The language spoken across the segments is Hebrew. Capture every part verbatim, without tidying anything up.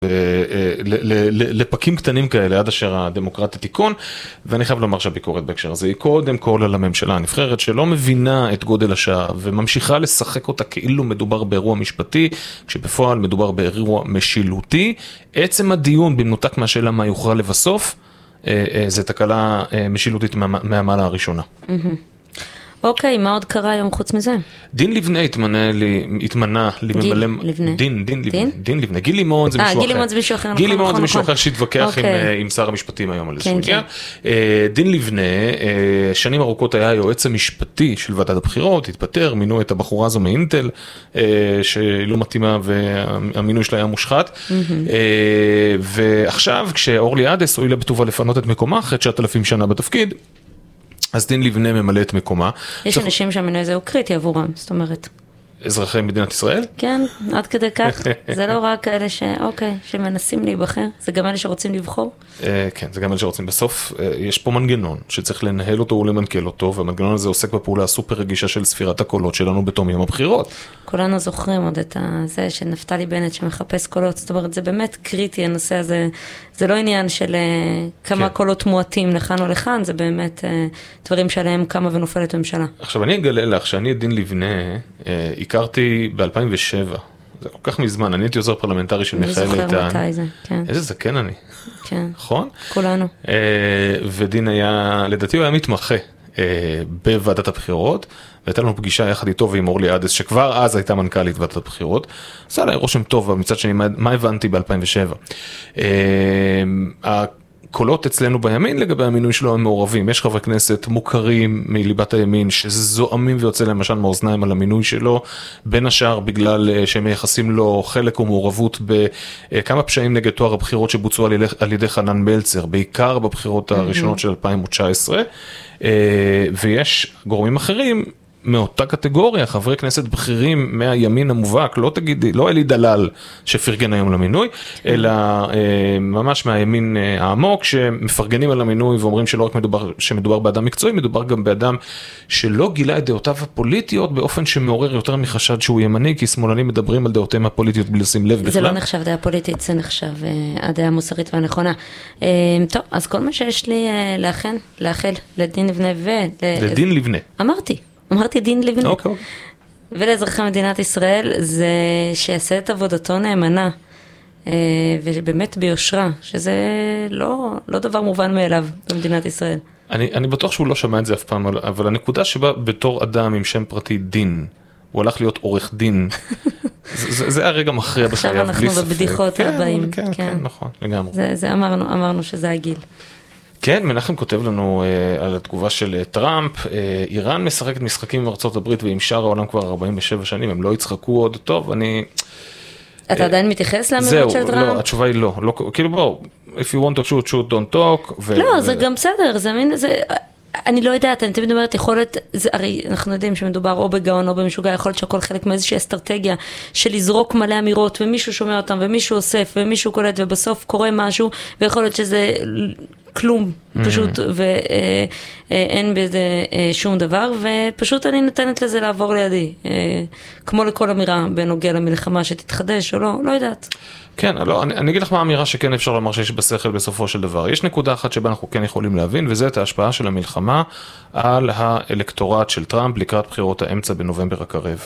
לפקים קטנים כאלה עד אשר הדמוקרטיה תיקון, ואני חייב לומר שהביקורת בהקשר הזה היא קודם כל על הממשלה הנבחרת שלא מבינה את גודל השעה וממשיכה לשחק אותה כאילו מדובר באירוע משפטי, כשבפועל מדובר באירוע משילותי. עצם הדיון במנותק מהשאלה מה יוכרע לבסוף, זה תקלה משילותית מהמעלה הראשונה. אוקיי, מה עוד קרה היום חוץ מזה? דין לבנה התמנה לי, התמנה לי ממלא... לבנה. דין, דין לבנה. דין לבנה. גיל לימון זה מישהו אחר. גיל לימון זה מישהו אחר. גיל לימון זה מישהו אחר שהתווכח עם שר המשפטים היום על איזשהו עניין. דין לבנה, שנים ארוכות היה היועץ המשפטי של ועדת הבחירות, התפטר, מינו את הבחורה הזו מאינטל, שלא מתאימה והמינוי שלה היה מושחת. ועכשיו, כשאורלי עדס הואילה בטובה לפנות את מקומה, אחרי תשעת אלפים שנה בתפקיד, אז דין לבנה ממלא את מקומה. יש אנשים שהמינוי הזה הוא קריטי עבורם, זאת אומרת. אזרחי מדינת ישראל? כן, עד כדי כך. זה לא רק אלה ש... אוקיי, שמנסים להיבחר, זה גם אלה שרוצים לבחור? כן, זה גם אלה שרוצים. בסוף יש פה מנגנון שצריך לנהל אותו ולמנכ"ל אותו, והמנגנון הזה עוסק בפעולה הסופר רגישה של ספירת הקולות שלנו בתום יום הבחירות. כולנו זוכרים עוד את זה של נפתלי בנט שמחפש קולות, זאת אומרת, זה באמת קריטי הנושא הזה, זה לא עניין של כמה קולות מועטים לכאן או לכאן, זה באמת דברים שעליהם קמה ונופלת ממשלה. עכשיו, אני אגלה לך שאני את דין לבנה הכרתי ב-אלפיים ושבע, זה כל כך מזמן, אני הייתי עוזר פרלמנטרי של מיכאל איתן. אני זוכר מתי זה, כן. איזה זקן אני. כן. נכון? כולנו. ודין היה, לדעתי הוא היה מתמחה בוועדת הבחירות, והייתה לנו פגישה יחד איתו ועם אורלי עדס, שכבר אז הייתה מנכ"לית ועדת הבחירות. עשה לה רושם טוב, מצד שני, מה הבנתי ב-אלפיים ושבע? הקולות אצלנו בימין לגבי המינוי שלו הם מעורבים. יש חברי כנסת מוכרים מליבת הימין שזועמים ויוצא להם משל מאוזניים על המינוי שלו, בין השאר בגלל שהם מייחסים לו חלק ומעורבות בכמה פשעים נגד תואר הבחירות שבוצעו על ידי חנן מלצר, בעיקר בבחירות הראשונות של אלפיים תשע עשרה, ויש גורמים אחרים מאותה קטגוריה, חברי כנסת בכירים מהימין המובהק, לא תגידי, לא אלי דלל שפרגן היום למינוי, אלא אה, ממש מהימין אה, העמוק, שמפרגנים על המינוי ואומרים שלא רק מדובר, שמדובר באדם מקצועי, מדובר גם באדם שלא גילה את דעותיו הפוליטיות באופן שמעורר יותר מחשד שהוא ימני, כי שמאלנים מדברים על דעותיהם הפוליטיות בלי לשים לב בכלל. זה לא נחשב דעה פוליטית, זה נחשב אה, הדעה המוסרית והנכונה. אה, טוב, אז כל מה שיש לי אה, לאחל, לאחל לדין לבנה ו... לדין לבנה. אמרתי. אמרתי דין לבנה. אוקיי. ולאזרחי מדינת ישראל זה שיעשה את עבודתו נאמנה, ובאמת ביושרה, שזה לא, לא דבר מובן מאליו במדינת ישראל. אני, אני בטוח שהוא לא שמע את זה אף פעם, אבל הנקודה שבה בתור אדם עם שם פרטי דין, הוא הלך להיות עורך דין, זה, זה היה רגע מכריע בחייו. עכשיו אנחנו בבדיחות הבאים. כן, כן, כן, נכון, לגמרי. זה, זה אמרנו, אמרנו שזה הגיל. כן, מנחם כותב לנו uh, על התגובה של uh, טראמפ, uh, איראן משחקת משחקים עם ארצות הברית ועם שאר העולם כבר ארבעים ושבע שנים, הם לא יצחקו עוד טוב, אני... אתה uh, עדיין מתייחס לאמירות של טראמפ? זהו, לא, התשובה היא לא, לא, כאילו בואו, if you want to shoot, shoot, don't talk. ו- לא, ו- זה גם בסדר, זה מין, זה... אני לא יודעת, אני תמיד אומרת, יכולת, זה, הרי אנחנו יודעים שמדובר או בגאון או במשוגע, יכולת שהכל חלק מאיזושהי אסטרטגיה של לזרוק מלא אמירות, ומישהו שומע אותם, ומישהו אוסף, ומישהו קולט, ובסוף קורה משהו, ויכול להיות שזה כלום, פשוט, ואין בזה שום דבר, ופשוט אני נותנת לזה לעבור לידי, כמו לכל אמירה בנוגע למלחמה שתתחדש או לא, לא יודעת. כן, לא, אני, אני אגיד לך מה האמירה שכן אפשר לומר שיש בשכל בסופו של דבר. יש נקודה אחת שבה אנחנו כן יכולים להבין, וזה את ההשפעה של המלחמה על האלקטורט של טראמפ לקראת בחירות האמצע בנובמבר הקרב.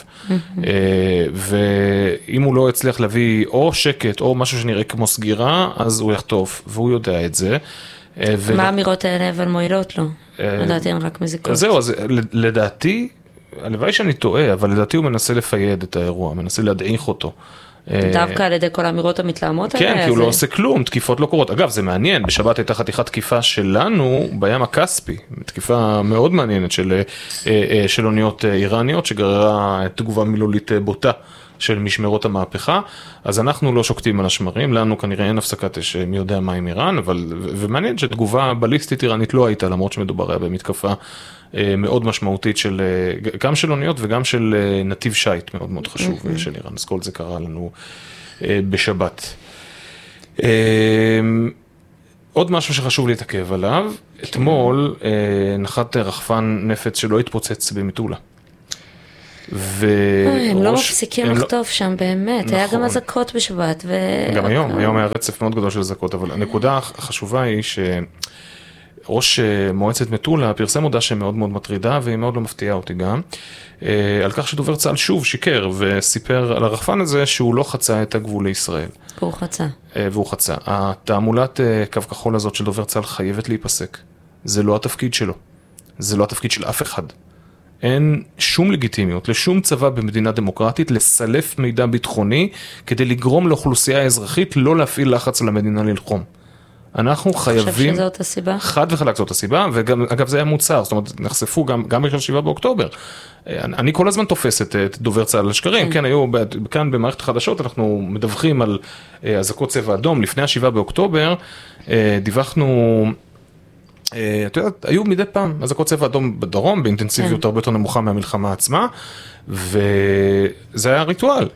ואם הוא לא הצליח להביא או שקט או משהו שנראה כמו סגירה, אז הוא יחטוף, והוא יודע את זה. מה האמירות האלה אבל מועילות לו? לדעתי הן רק מזיקות. זהו, אז לדעתי, הלוואי שאני טועה, אבל לדעתי הוא מנסה לפייד את האירוע, מנסה להדעיך אותו. דווקא על ידי כל האמירות המתלהמות האלה? כן, כי הוא לא עושה כלום, תקיפות לא קורות. אגב, זה מעניין, בשבת הייתה חתיכת תקיפה שלנו בים הכספי, תקיפה מאוד מעניינת של, של אוניות איראניות, שגררה תגובה מילולית בוטה של משמרות המהפכה, אז אנחנו לא שוקטים על השמרים, לנו כנראה אין הפסקת אש מי יודע מה עם איראן, אבל, ומעניין שתגובה בליסטית איראנית לא הייתה, למרות שמדובר היה במתקפה מאוד משמעותית של, גם של אוניות וגם של נתיב שייט מאוד מאוד חשוב mm-hmm. של איראן, אז כל זה קרה לנו בשבת. עוד משהו שחשוב להתעכב עליו, אתמול נחת רחפן נפץ שלא התפוצץ במטולה. הם לא מפסיקים לחטוף שם, באמת. היה גם אזעקות בשבת. גם היום, היום היה רצף מאוד גדול של אזעקות, אבל הנקודה החשובה היא שראש מועצת מטולה פרסם הודעה שמאוד מאוד מטרידה, והיא מאוד לא מפתיעה אותי גם, על כך שדובר צה"ל שוב שיקר, וסיפר על הרחפן הזה שהוא לא חצה את הגבול לישראל. והוא חצה. והוא חצה. התעמולת קו כחול הזאת של דובר צה"ל חייבת להיפסק. זה לא התפקיד שלו. זה לא התפקיד של אף אחד. אין שום לגיטימיות לשום צבא במדינה דמוקרטית לסלף מידע ביטחוני כדי לגרום לאוכלוסייה האזרחית לא להפעיל לחץ על המדינה ללחום. אנחנו חייבים... חושב שזאת הסיבה? חד וחלק זאת הסיבה, וגם, אגב, זה היה מוצר, זאת אומרת, נחשפו גם, גם בגלל שבעה באוקטובר. אני כל הזמן תופסת את דובר צה"ל לשקרים, כן, היו, כאן במערכת החדשות אנחנו מדווחים על אזעקות צבע אדום, לפני השבעה באוקטובר, דיווחנו... אתה יודע, היו מדי פעם אזעקות צבע אדום בדרום, באינטנסיביות הרבה יותר נמוכה מהמלחמה עצמה, וזה היה ריטואל,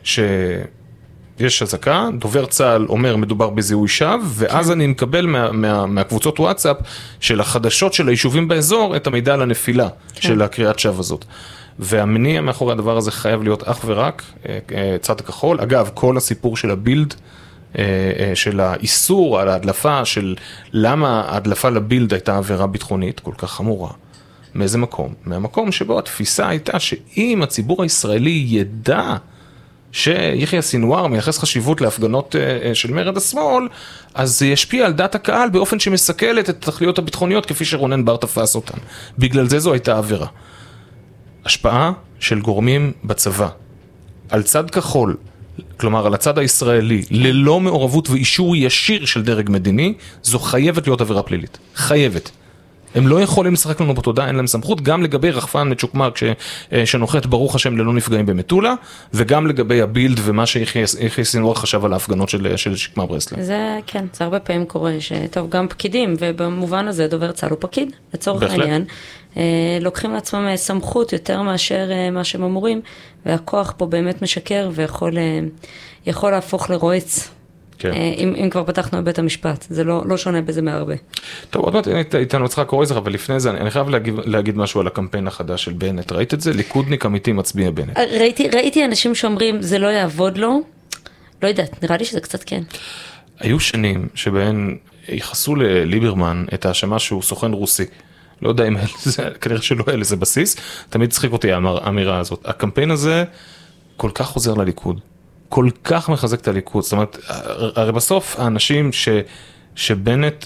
שיש אזעקה, דובר צה"ל אומר מדובר בזיהוי שווא, ואז אני מקבל מה, מה, מהקבוצות וואטסאפ של החדשות של היישובים באזור, את המידע על הנפילה של הקריאת שווא הזאת. והמניע מאחורי הדבר הזה חייב להיות אך ורק צד כחול. אגב, כל הסיפור של הבילד, של האיסור על ההדלפה, של למה ההדלפה לבילד הייתה עבירה ביטחונית כל כך חמורה. מאיזה מקום? מהמקום שבו התפיסה הייתה שאם הציבור הישראלי ידע שיחיא סינואר מייחס חשיבות להפגנות של מרד השמאל, אז זה ישפיע על דעת הקהל באופן שמסכלת את התכליות הביטחוניות כפי שרונן בר תפס אותן. בגלל זה זו הייתה עבירה. השפעה של גורמים בצבא על צד כחול, כלומר על הצד הישראלי, ללא מעורבות ואישור ישיר של דרג מדיני, זו חייבת להיות עבירה פלילית. חייבת. הם לא יכולים לשחק לנו בתודעה, אין להם סמכות, גם לגבי רחפן מצ'וקמק שנוחת ברוך השם ללא נפגעים במטולה, וגם לגבי הבילד ומה שיחיא סינואר חשב על ההפגנות של, של שקמה ברסלב. זה, כן, זה הרבה פעמים קורה, שטוב, גם פקידים, ובמובן הזה דובר צה"ל הוא פקיד, לצורך העניין, לוקחים לעצמם סמכות יותר מאשר מה שהם אמורים, והכוח פה באמת משקר ויכול יכול להפוך לרועץ. כן. אם, אם כבר פתחנו בבית המשפט, זה לא, לא שונה בזה מהרבה. טוב, עוד מעט איתנו יצחק קרויזר, אבל לפני זה אני חייב להגיד, להגיד משהו על הקמפיין החדש של בנט. ראית את זה? ליכודניק אמיתי מצביע בנט. ראיתי, ראיתי אנשים שאומרים, זה לא יעבוד לו. לא יודעת, נראה לי שזה קצת כן. היו שנים שבהן ייחסו לליברמן את האשמה שהוא סוכן רוסי. לא יודע אם זה, כנראה שלא היה לזה בסיס. תמיד צחיק אותי האמירה הזאת. הקמפיין הזה כל כך חוזר לליכוד. כל כך מחזק את הליכוד, זאת אומרת, הרי בסוף האנשים ש, שבנט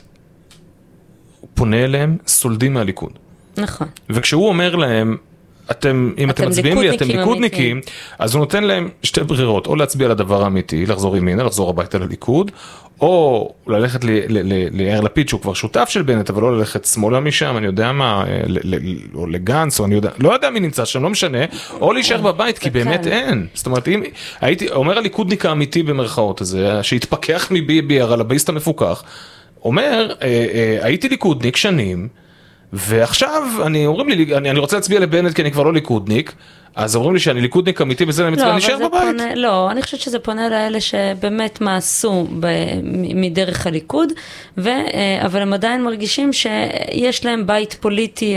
פונה אליהם, סולדים מהליכוד. נכון. וכשהוא אומר להם, אתם, אם אתם, אתם מצביעים לי, אתם ליכודניקים, אז הוא נותן להם שתי ברירות, או להצביע לדבר האמיתי, לחזור ימינה, לחזור הביתה לליכוד, או ללכת ליאיר לפיד, שהוא כבר שותף של בנט, אבל לא ללכת שמאלה משם, אני יודע מה, או לגנץ, או אני יודע, לא יודע מי נמצא שם, לא משנה, או להישאר בבית, כי באמת אין. זאת אומרת, אם הייתי, אומר הליכודניק האמיתי במרכאות הזה, שהתפכח מביבי על הבייסט המפוקח, אומר, הייתי ליכודניק שנים, ועכשיו אני, אומרים לי, אני, אני רוצה להצביע לבנט כי אני כבר לא ליכודניק, אז אומרים לי שאני ליכודניק אמיתי בזה, אני מצביע נשאר בבית. פונה, לא, אני חושבת שזה פונה לאלה שבאמת מעשו ב, מדרך הליכוד, ו, אבל הם עדיין מרגישים שיש להם בית פוליטי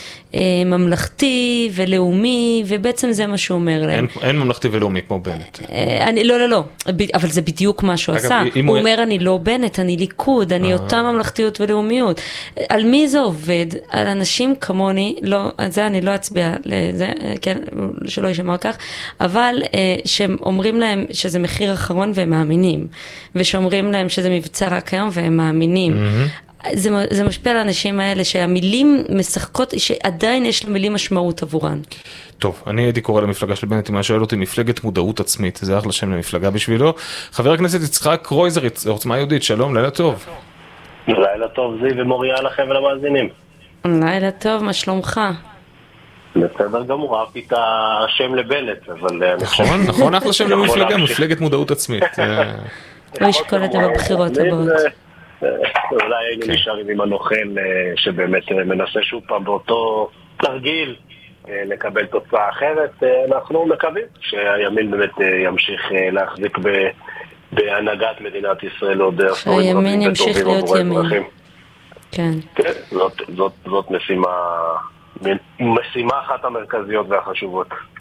ממלכתי ולאומי, ובעצם זה מה שהוא אומר להם. אין, אין ממלכתי ולאומי כמו בנט. אני, לא, לא, לא, אבל זה בדיוק מה שהוא עשה. הוא הוא אומר, אני לא בנט, אני ליכוד, אני אותה ממלכתיות ולאומיות. על מי זה עובד? על אנשים כמוני, לא, על זה אני לא אצביע לזה, כן, שלא יישמע כך, אבל שהם אומרים להם שזה מחיר אחרון והם מאמינים, ושאומרים להם שזה מבצע רק היום והם מאמינים. זה, זה משפיע על האנשים האלה שהמילים משחקות, שעדיין יש למילים משמעות עבורן. טוב, אני הייתי קורא למפלגה של בנט, אם היה שואל אותי, מפלגת מודעות עצמית, זה אחלה שם למפלגה בשבילו. חבר הכנסת יצחק קרויזר, עוצמה יהודית, שלום, לילה טוב. לילה טוב, זי ומוריה לכם ולמאזינים. לילה טוב, מה שלומך? בסדר גמור, אהבתי את השם לבנט, אבל... נכון, נכון, אחלה שם למפלגה, מפלגת מודעות עצמית. לא ישקול את זה בבחירות הבאות. אולי היינו נשארים עם הנוכל שבאמת מנסה שוב פעם באותו תרגיל לקבל תוצאה אחרת. אנחנו מקווים שהימין באמת ימשיך להחזיק בהנהגת מדינת ישראל עוד עשורים רבים וטובים עבור האזרחים. כן. זאת משימה, משימה אחת המרכזיות והחשובות.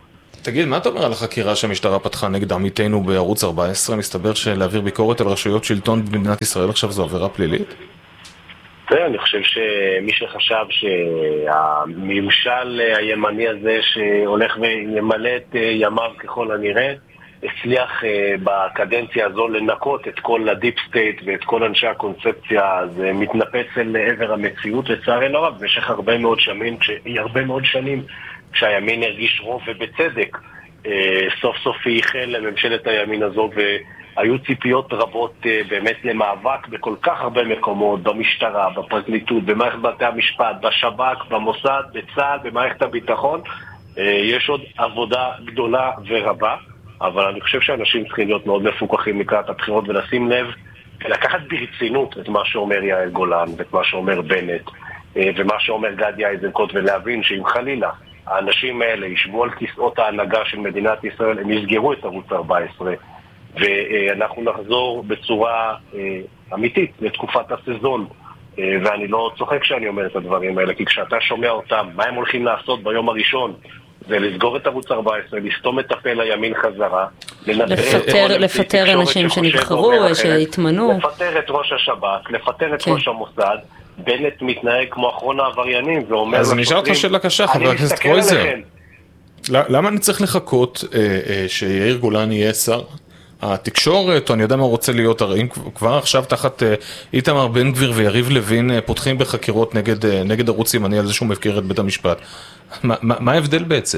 תגיד, מה אתה אומר על החקירה שהמשטרה פתחה נגד עמיתנו בערוץ ארבע עשרה? מסתבר שלהעביר ביקורת על רשויות שלטון במדינת ישראל עכשיו זו עבירה פלילית? אני חושב שמי שחשב שהממשל הימני הזה שהולך וימלא את ימיו ככל הנראה, הצליח בקדנציה הזו לנקות את כל הדיפ סטייט ואת כל אנשי הקונספציה, אז מתנפץ אל עבר המציאות לצערנו הרב במשך הרבה מאוד שנים, הרבה מאוד שנים כשהימין הרגיש רוב ובצדק. סוף סוף היא החל לממשלת הימין הזו והיו ציפיות רבות באמת למאבק בכל כך הרבה מקומות, במשטרה, בפרקליטות, במערכת בתי המשפט, בשב"כ, במוסד, בצה"ל, במערכת הביטחון. יש עוד עבודה גדולה ורבה, אבל אני חושב שאנשים צריכים להיות מאוד מפוקחים לקראת הבחירות ולשים לב ולקחת ברצינות את מה שאומר יעל גולן ואת מה שאומר בנט ומה שאומר גדי איזנקוט, ולהבין שאם חלילה האנשים האלה ישבו על כיסאות ההנהגה של מדינת ישראל, הם יסגרו את ערוץ ארבע עשרה ואנחנו נחזור בצורה אמיתית לתקופת הסזון. ואני לא צוחק כשאני אומר את הדברים האלה, כי כשאתה שומע אותם, מה הם הולכים לעשות ביום הראשון? זה לסגור את ערוץ ארבע עשרה, לסתום את הפה לימין חזרה, לפטר, לפטר אנשים שנבחרו, שהתמנו, לפטר את ראש השב"כ, לפטר את ראש המוסד. בנט מתנהג כמו אחרון העבריינים ואומר... אז אני אשאל אותך שאלה קשה, חבר הכנסת קרויזר. למה אני צריך לחכות שיאיר גולן יהיה שר התקשורת, או אני יודע מה רוצה להיות, הרי כבר עכשיו תחת איתמר בן גביר ויריב לוין פותחים בחקירות נגד ערוץ ימני על זה שהוא מפקיר את בית המשפט. מה ההבדל בעצם?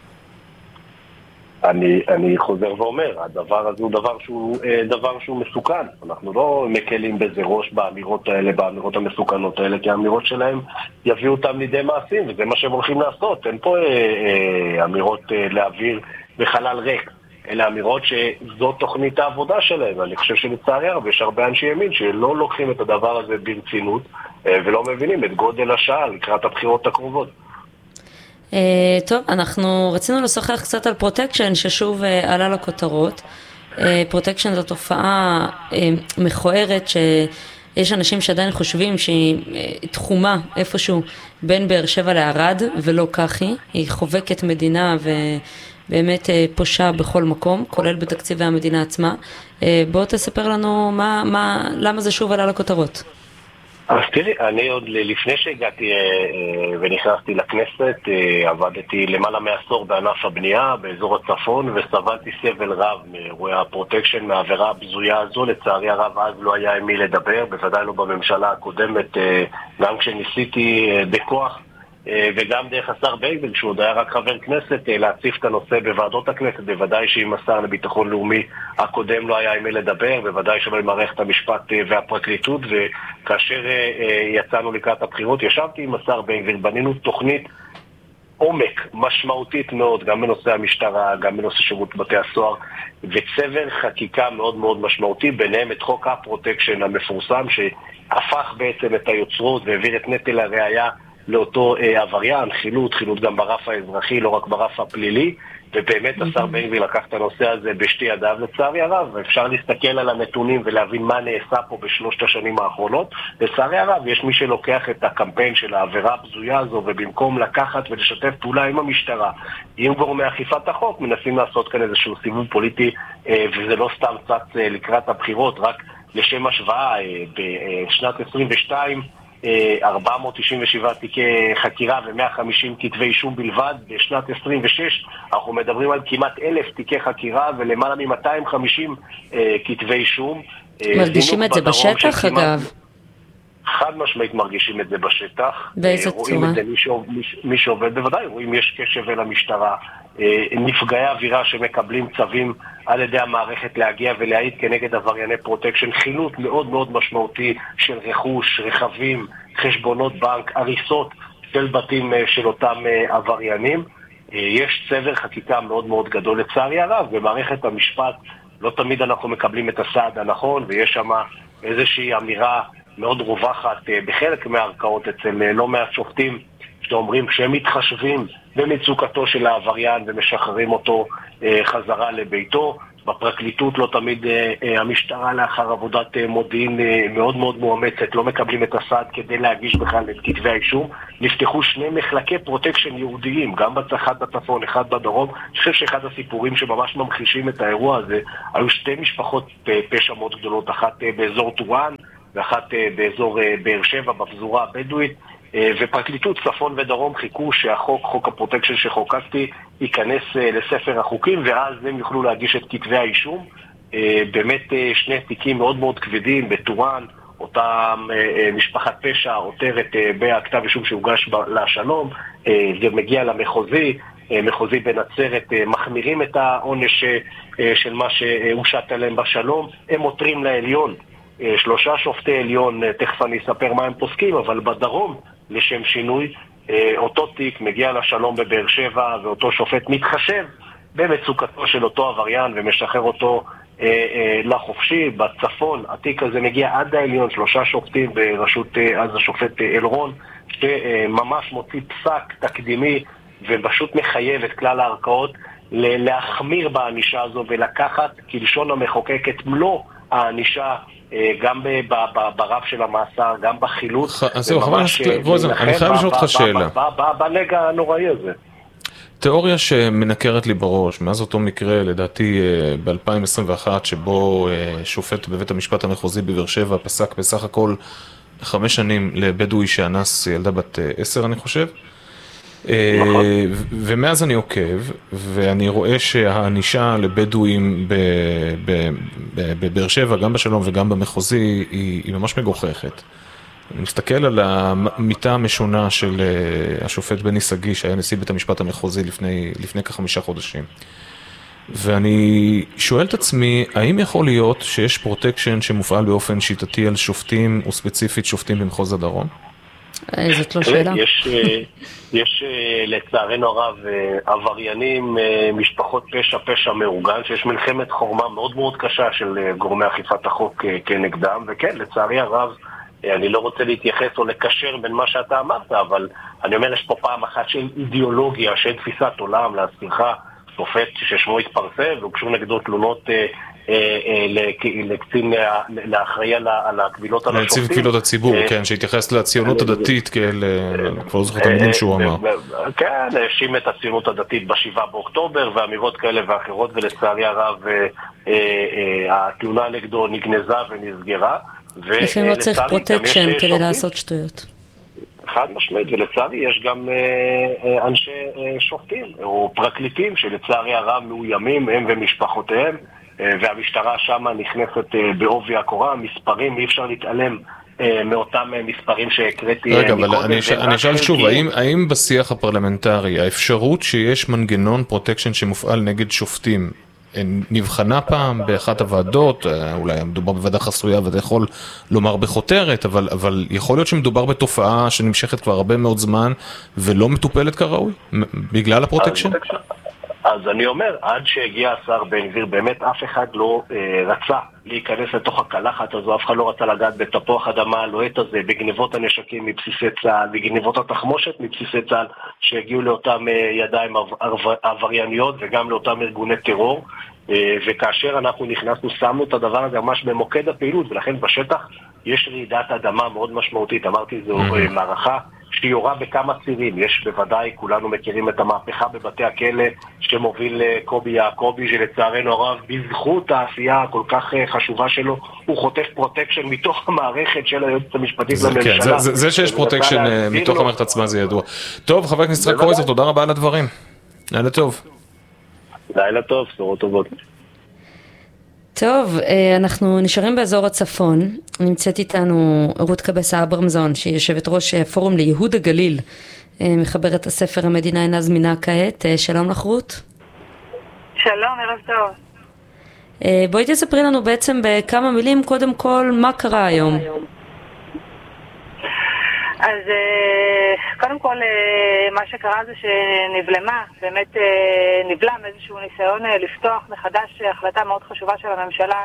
אני, אני חוזר ואומר, הדבר הזה הוא דבר שהוא, דבר שהוא מסוכן. אנחנו לא מקלים בזה ראש באמירות האלה, באמירות המסוכנות האלה, כי האמירות שלהם יביאו אותם לידי מעשים, וזה מה שהם הולכים לעשות. אין פה אה, אה, אמירות אה, להעביר בחלל ריק, אלה אמירות שזו תוכנית העבודה שלהם. אני חושב שלצערי הרבה יש הרבה אנשי ימין שלא לוקחים את הדבר הזה ברצינות, אה, ולא מבינים את גודל השעה לקראת הבחירות הקרובות. Uh, טוב, אנחנו רצינו לשוחח קצת על פרוטקשן ששוב uh, עלה לכותרות. פרוטקשן uh, זו תופעה uh, מכוערת שיש אנשים שעדיין חושבים שהיא uh, תחומה איפשהו בין באר שבע לערד, ולא כך היא. היא חובקת מדינה ובאמת uh, פושעה בכל מקום, כולל בתקציבי המדינה עצמה. Uh, בוא תספר לנו מה, מה, למה זה שוב עלה לכותרות. אז תראי, אני עוד לפני שהגעתי ונכנסתי לכנסת, עבדתי למעלה מעשור בענף הבנייה באזור הצפון, וסבלתי סבל רב מאירועי הפרוטקשן, מהעבירה הבזויה הזו. לצערי הרב אז לא היה עם מי לדבר, בוודאי לא בממשלה הקודמת, גם כשניסיתי בכוח וגם דרך השר בייגל, שהוא עוד היה רק חבר כנסת, להציף את הנושא בוועדות הכנסת. בוודאי שאם השר לביטחון לאומי הקודם לא היה עם מי לדבר, בוודאי שלא עם מערכת המשפט והפרקליטות. וכאשר יצאנו לקראת הבחירות, ישבתי עם השר בייגל, בנינו תוכנית עומק משמעותית מאוד, גם בנושא המשטרה, גם בנושא שירות בתי הסוהר, וצבר חקיקה מאוד מאוד משמעותי, ביניהם את חוק הפרוטקשן המפורסם, שהפך בעצם את היוצרות והעביר את נטל הראייה לאותו אה, עבריין, חילוט, חילוט גם ברף האזרחי, לא רק ברף הפלילי. ובאמת השר בן גביר לקח את הנושא הזה בשתי ידיו. לצערי הרב, אפשר להסתכל על הנתונים ולהבין מה נעשה פה בשלושת השנים האחרונות. לצערי הרב, יש מי שלוקח את הקמפיין של העבירה הבזויה הזו, ובמקום לקחת ולשתף פעולה עם המשטרה, עם גורמי אכיפת החוק, מנסים לעשות כאן איזשהו סיבוב פוליטי, אה, וזה לא סתם צץ אה, לקראת הבחירות. רק לשם השוואה, אה, בשנת עשרים ושתיים ארבע מאות תשעים ושבעה תיקי חקירה ו-מאה וחמישים כתבי אישום בלבד. בשנת עשרים ושש אנחנו מדברים על כמעט אלף תיקי חקירה ולמעלה מ-מאתיים וחמישים כתבי אישום. מרגישים את זה בשטח אגב? חד משמעית מרגישים את זה בשטח. באיזה צורה? רואים את זה מי שעובד בוודאי, רואים יש קשב אל המשטרה, נפגעי אווירה שמקבלים צווים על ידי המערכת להגיע ולהעיד כנגד עברייני פרוטקשן, חילוט מאוד מאוד משמעותי של רכוש, רכבים, חשבונות בנק, הריסות של בתים של אותם עבריינים. יש צבר חקיקה מאוד מאוד גדול. לצערי הרב, במערכת המשפט לא תמיד אנחנו מקבלים את הסעד הנכון, ויש שם איזושהי אמירה מאוד רווחת בחלק מהערכאות אצל לא מעט שופטים שאומרים שהם מתחשבים במצוקתו של העבריין ומשחררים אותו חזרה לביתו. בפרקליטות לא תמיד המשטרה לאחר עבודת מודיעין מאוד מאוד מאומצת, לא מקבלים את הסעד כדי להגיש בכלל את כתבי האישום. נפתחו שני מחלקי פרוטקשן יהודיים, גם אחד בצפון, אחד בדרום. אני חושב שאחד הסיפורים שממש ממחישים את האירוע הזה, היו שתי משפחות פשע מאוד גדולות, אחת באזור טורעאן ואחת באזור באר שבע, בפזורה הבדואית. ופרקליטות צפון ודרום חיכו שהחוק, חוק הפרוטקשן שחוקקתי, ייכנס לספר החוקים, ואז הם יוכלו להגיש את כתבי האישום. באמת שני תיקים מאוד מאוד כבדים בטורעאן, אותה משפחת פשע עותרת בכתב אישום שהוגש לשלום, זה מגיע למחוזי, מחוזי בנצרת מחמירים את העונש של מה שהושת עליהם בשלום, הם עותרים לעליון. שלושה שופטי עליון, תכף אני אספר מה הם פוסקים, אבל בדרום, לשם שינוי, אותו תיק מגיע לשלום בבאר שבע, ואותו שופט מתחשב במצוקתו של אותו עבריין ומשחרר אותו לחופשי. בצפון, התיק הזה מגיע עד העליון, שלושה שופטים בראשות אז השופט אלרון, שממש מוציא פסק תקדימי ופשוט מחייב את כלל הערכאות להחמיר בענישה הזו ולקחת כלשון המחוקק את מלוא הענישה, גם ברף של המאסר, גם בחילוץ. אז זהו, חבר הכנסת רוזן, אני חייב לשאול אותך שאלה. בנגע הנוראי הזה. תיאוריה שמנקרת לי בראש, מאז אותו מקרה, לדעתי ב-אלפיים עשרים ואחת, שבו שופט בבית המשפט המחוזי בבאר שבע פסק בסך הכל חמש שנים לבדואי שאנס ילדה בת עשר, אני חושב. ומאז אני עוקב, ואני רואה שהענישה לבדואים בבאר שבע, גם בשלום וגם במחוזי, היא ממש מגוחכת. אני מסתכל על המיטה המשונה של השופט בני סגי, שהיה נשיא בית המשפט המחוזי לפני, לפני כחמישה חודשים. ואני שואל את עצמי, האם יכול להיות שיש פרוטקשן שמופעל באופן שיטתי על שופטים, וספציפית שופטים במחוז הדרום? זאת לא שאלה. יש, יש לצערנו הרב עבריינים, משפחות פשע, פשע מאורגן, שיש מלחמת חורמה מאוד מאוד קשה של גורמי אכיפת החוק כנגדם, וכן, לצערי הרב, אני לא רוצה להתייחס או לקשר בין מה שאתה אמרת, אבל אני אומר, יש פה פעם אחת של אידיאולוגיה, של תפיסת עולם, להזכירך, שופט ששמו התפרסם, והוגשו נגדו תלונות לקצין, לאחראי על הקבילות על השופטים. נציב קבילות הציבור, כן, שהתייחס לציונות הדתית, כבר זוכר את המילים שהוא אמר. כן, האשים את הציונות הדתית בשבעה באוקטובר, ואמירות כאלה ואחרות, ולצערי הרב התלונה נגדו נגנזה ונסגרה. לפעמים לא צריך פרוטקשן כדי לעשות שטויות. חד משמעית, ולצערי יש גם אנשי שופטים או פרקליטים שלצערי הרב מאוימים הם ומשפחותיהם, והמשטרה שמה נכנסת בעובי הקורה. מספרים, אי אפשר להתעלם מאותם מספרים שהקראתי. רגע, אבל אני אשאל שוב, האם בשיח הפרלמנטרי האפשרות שיש מנגנון פרוטקשן שמופעל נגד שופטים נבחנה פעם באחת הוועדות? אולי מדובר בוועדה חסויה ואתה יכול לומר בחותרת, אבל, אבל יכול להיות שמדובר בתופעה שנמשכת כבר הרבה מאוד זמן ולא מטופלת כראוי בגלל הפרוטקשן? אז אני אומר, עד שהגיע השר בן גביר, באמת אף אחד לא אה, רצה להיכנס לתוך הקלחת הזו, אף אחד לא רצה לגעת בתפוח אדמה הלוהט הזה, בגניבות הנשקים מבסיסי צה"ל, בגניבות התחמושת מבסיסי צה"ל, שהגיעו לאותם אה, ידיים עברייניות וגם לאותם ארגוני טרור, אה, וכאשר אנחנו נכנסנו, שמנו את הדבר הזה ממש במוקד הפעילות, ולכן בשטח יש רעידת אדמה מאוד משמעותית. אמרתי, זו אה, מערכה שהיא יורה בכמה צירים. יש בוודאי, כולנו מכירים את המהפכה בבתי הכלא שמוביל קובי יעקובי, שלצערנו הרב, בזכות העשייה הכל כך חשובה שלו, הוא חוטף פרוטקשן מתוך המערכת של היועצת המשפטית לממשלה. כן, זה, זה שיש פרוטקשן מתוך לו. המערכת עצמה זה ידוע. טוב, חבר הכנסת יצחק קרויזר, תודה רבה על הדברים. לילה טוב. לילה טוב, בשורות טובות. טוב, אנחנו נשארים באזור הצפון. נמצאת איתנו רות קבסה אברמזון, שהיא יושבת ראש פורום ליהוד הגליל, מחברת הספר המדינה אינה זמינה כעת. שלום לך רות. שלום, ערב טוב. בואי תספרי לנו בעצם בכמה מילים, קודם כל, מה קרה היום? אז קודם כל מה שקרה זה שנבלמה, באמת נבלם איזשהו ניסיון לפתוח מחדש החלטה מאוד חשובה של הממשלה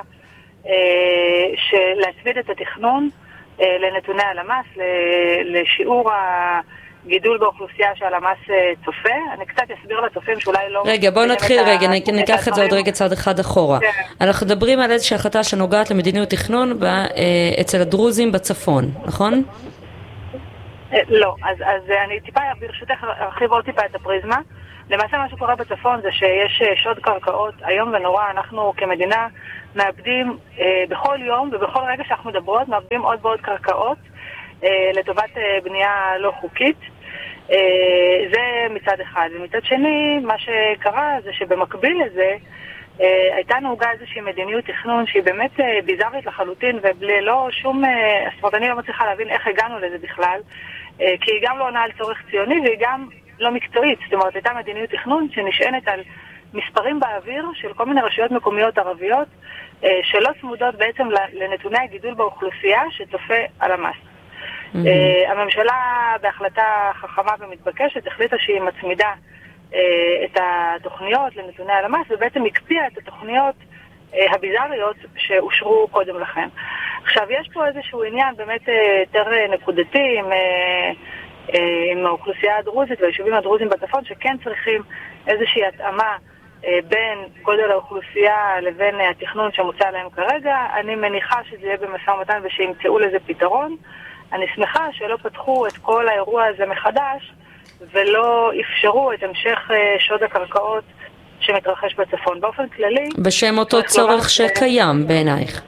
להצמיד את התכנון לנתוני הלמ"ס, לשיעור גידול באוכלוסייה שהלמ"ס צופה. אני קצת אסביר לצופים שאולי לא... רגע, בואו נתחיל רגע, ניקח את זה עוד רגע צעד אחד אחורה. אנחנו מדברים על איזושהי החלטה שנוגעת למדיניות תכנון אצל הדרוזים בצפון, נכון? לא, אז אני טיפה, ברשותך, ארחיב עוד טיפה את הפריזמה. למעשה מה שקורה בצפון זה שיש שוד קרקעות היום ונורא. אנחנו כמדינה מאבדים בכל יום ובכל רגע שאנחנו מדברות, מאבדים עוד ועוד קרקעות לטובת בנייה לא חוקית. זה מצד אחד. ומצד שני, מה שקרה זה שבמקביל לזה הייתה נהוגה איזושהי מדיניות תכנון שהיא באמת ביזארית לחלוטין, וללא שום, זאת אומרת, אני לא מצליחה להבין איך הגענו לזה בכלל, כי היא גם לא עונה על צורך ציוני והיא גם לא מקצועית. זאת אומרת, הייתה מדיניות תכנון שנשענת על מספרים באוויר של כל מיני רשויות מקומיות ערביות שלא צמודות בעצם לנתוני הגידול באוכלוסייה שצופה על המס. Mm-hmm. הממשלה בהחלטה חכמה ומתבקשת החליטה שהיא מצמידה את התוכניות לנתוני הלמ"ס, ובעצם הקפיאה את התוכניות הביזריות שאושרו קודם לכן. עכשיו, יש פה איזשהו עניין באמת יותר נקודתי עם, עם האוכלוסייה הדרוזית והיישובים הדרוזים בצפון, שכן צריכים איזושהי התאמה בין גודל האוכלוסייה לבין התכנון שמוצע להם כרגע. אני מניחה שזה יהיה במשא ומתן ושימצאו לזה פתרון. אני שמחה שלא פתחו את כל האירוע הזה מחדש ולא אפשרו את המשך שוד הקרקעות שמתרחש בצפון. באופן כללי... בשם אותו צורך שקיים בעינייך.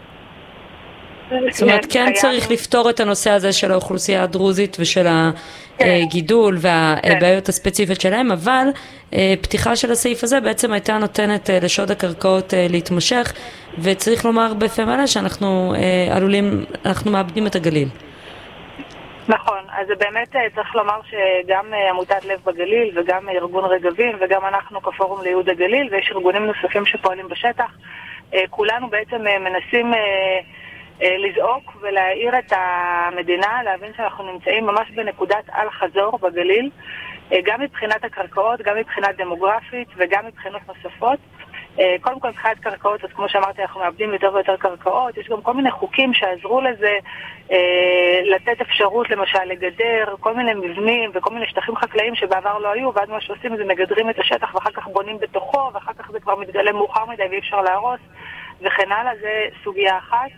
זאת אומרת, כן צריך לפתור את הנושא הזה של האוכלוסייה הדרוזית ושל הגידול והבעיות הספציפיות שלהם, אבל פתיחה של הסעיף הזה בעצם הייתה נותנת לשוד הקרקעות להתמשך, וצריך לומר בפה מלא שאנחנו עלולים, אנחנו מאבדים את הגליל. נכון, אז זה באמת צריך לומר שגם עמותת לב בגליל וגם ארגון רגבים וגם אנחנו כפורום ליהוד הגליל ויש ארגונים נוספים שפועלים בשטח, כולנו בעצם מנסים לזעוק ולהעיר את המדינה, להבין שאנחנו נמצאים ממש בנקודת על חזור בגליל, גם מבחינת הקרקעות, גם מבחינת דמוגרפית וגם מבחינות נוספות. קודם כל מבחינת קרקעות, אז כמו שאמרתי, אנחנו מאבדים יותר ויותר קרקעות. יש גם כל מיני חוקים שעזרו לזה, לתת אפשרות למשל לגדר כל מיני מבנים וכל מיני שטחים חקלאיים שבעבר לא היו, ועד מה שעושים זה מגדרים את השטח ואחר כך בונים בתוכו, ואחר כך זה כבר מתגלה מאוחר מדי ואי אפשר להרוס וכן הלאה. זה סוגיה אחת.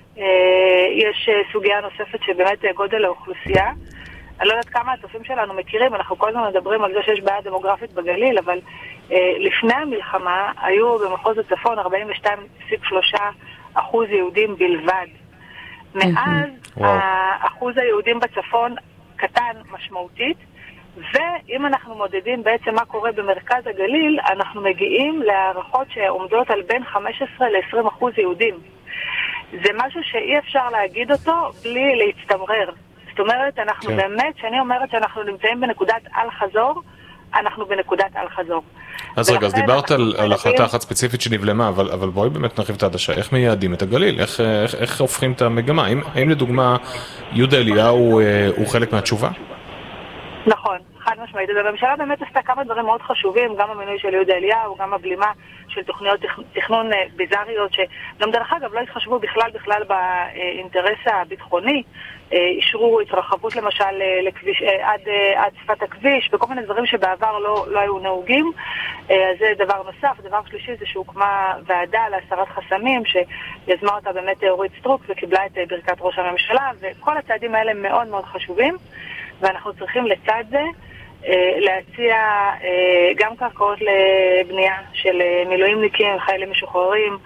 יש סוגיה נוספת שבאמת גודל האוכלוסייה. אני לא יודעת כמה הצופים שלנו מכירים, אנחנו כל הזמן מדברים על זה שיש בעיה דמוגרפית בגליל, אבל לפני המלחמה היו במחוז הצפון ארבעים ושתיים נקודה שלוש אחוז יהודים בלבד. מאז האחוז היהודים בצפון קטן משמעותית, ואם אנחנו מודדים בעצם מה קורה במרכז הגליל, אנחנו מגיעים להערכות שעומדות על בין חמש עשרה ל-עשרים אחוז יהודים. זה משהו שאי אפשר להגיד אותו בלי להצטמרר. זאת אומרת, אנחנו כן. באמת, שאני אומרת שאנחנו נמצאים בנקודת על חזור, אנחנו בנקודת על חזור. אז רגע, אז דיברת על, על החלטה אחת ספציפית שנבלמה, אבל, אבל בואי באמת נרחיב את העדשה. איך מייעדים את הגליל? איך, איך, איך הופכים את המגמה? האם, האם לדוגמה יהודה אליהו הוא חלק מהתשובה? נכון, חד משמעית. הממשלה באמת עשתה כמה דברים מאוד חשובים, גם המינוי של יהודה אליהו, גם הבלימה של תוכניות תכנון ביזריות, שגם דרך אגב לא התחשבו בכלל בכלל באינטרס הביטחוני, אישרו התרחבות למשל לכביש, עד, עד שפת הכביש, וכל מיני דברים שבעבר לא, לא היו נהוגים. אז זה דבר נוסף. דבר שלישי זה שהוקמה ועדה להסרת חסמים, שיזמה אותה באמת אורית סטרוק וקיבלה את ברכת ראש הממשלה, וכל הצעדים האלה מאוד מאוד חשובים, ואנחנו צריכים לצד זה להציע גם קרקעות לבנייה של מילואימניקים, חיילים משוחררים,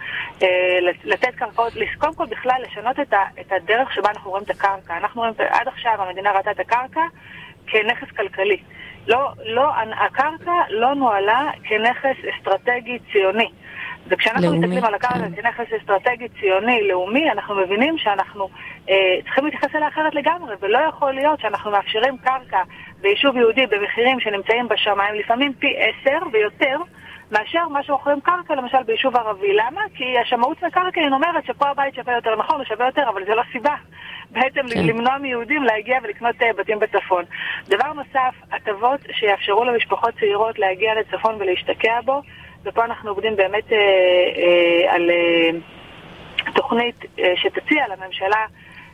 לתת קרקעות, קודם כל בכלל לשנות את הדרך שבה אנחנו רואים את הקרקע. אנחנו רואים, עד עכשיו המדינה ראתה את הקרקע כנכס כלכלי. לא, לא, הקרקע לא נועלה כנכס אסטרטגי ציוני. וכשאנחנו מסתכלים על הקרקע כנכס אסטרטגי ציוני לאומי, אנחנו מבינים שאנחנו אה, צריכים להתייחס אליה אחרת לגמרי, ולא יכול להיות שאנחנו מאפשרים קרקע ביישוב יהודי במחירים שנמצאים בשמיים, לפעמים פי עשר ויותר, מאשר מה שאוכרים קרקע למשל ביישוב ערבי. למה? כי השמאות לקרקע היא אומרת שפה הבית שווה יותר. נכון, הוא שווה יותר, אבל זה לא סיבה בעצם כן. למנוע מיהודים להגיע ולקנות בתים בצפון. דבר נוסף, הטבות שיאפשרו למשפחות צעירות להגיע לצפון ולהשתקע בו, ופה אנחנו עובדים באמת אה, אה, על אה, תוכנית אה, שתציע לממשלה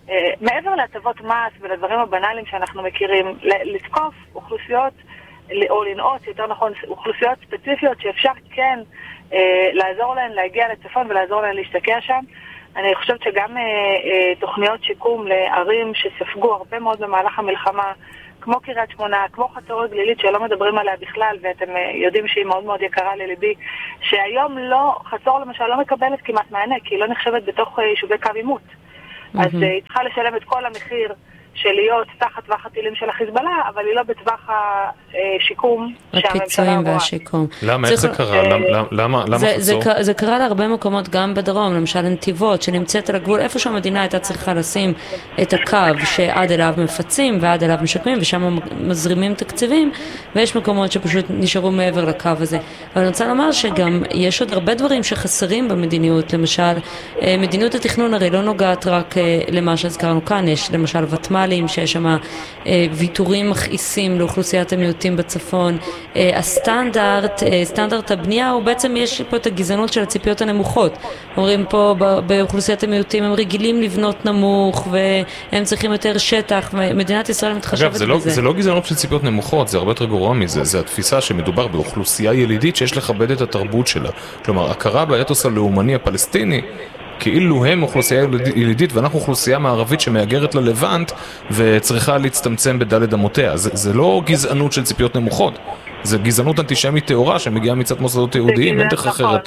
מעבר להטבות מס ולדברים הבנאליים שאנחנו מכירים, לתקוף אוכלוסיות, או לנעוץ, יותר נכון, אוכלוסיות ספציפיות שאפשר כן לעזור להן להגיע לצפון ולעזור להן להשתקע שם. אני חושבת שגם תוכניות שיקום לערים שספגו הרבה מאוד במהלך המלחמה, כמו קריית שמונה, כמו חצור הגלילית שלא מדברים עליה בכלל, ואתם יודעים שהיא מאוד מאוד יקרה לליבי, שהיום לא, חצור למשל לא מקבלת כמעט מענה, כי היא לא נחשבת בתוך יישובי קו עימות. אז היא צריכה לשלם את כל המחיר של להיות תחת טווח הטילים של החיזבאללה, אבל היא לא בטווח השיקום שהממשלה רואה. הפיצויים והשיקום. למה? איך זה קרה? למה חצור? זה קרה להרבה מקומות, גם בדרום, למשל נתיבות, שנמצאת על הגבול, איפה שהמדינה הייתה צריכה לשים את הקו שעד אליו מפצים ועד אליו משקמים, ושם מזרימים תקציבים, ויש מקומות שפשוט נשארו מעבר לקו הזה. אבל אני רוצה לומר שגם יש עוד הרבה דברים שחסרים במדיניות, למשל, מדיניות התכנון הרי לא נוגעת רק למה שהזכרנו כאן, יש למשל ותמ"ל, שיש שם אה, ויתורים מכעיסים לאוכלוסיית המיעוטים בצפון. אה, הסטנדרט, אה, סטנדרט הבנייה, הוא בעצם יש פה את הגזענות של הציפיות הנמוכות. אומרים פה באוכלוסיית המיעוטים הם רגילים לבנות נמוך והם צריכים יותר שטח, ומדינת ישראל מתחשבת אגב, זה בזה. לא, זה לא גזענות של ציפיות נמוכות, זה הרבה יותר גרוע מזה. זה התפיסה שמדובר באוכלוסייה ילידית שיש לכבד את התרבות שלה. כלומר, הכרה באתוס הלאומני הפלסטיני, כאילו הם אוכלוסייה ילידית ואנחנו אוכלוסייה מערבית שמאגרת ללבנט וצריכה להצטמצם בדלת אמותיה. זה, זה לא גזענות של ציפיות נמוכות, זה גזענות אנטישמית תאורה שמגיעה מצד מוסדות יהודיים, אין דרך אחרת.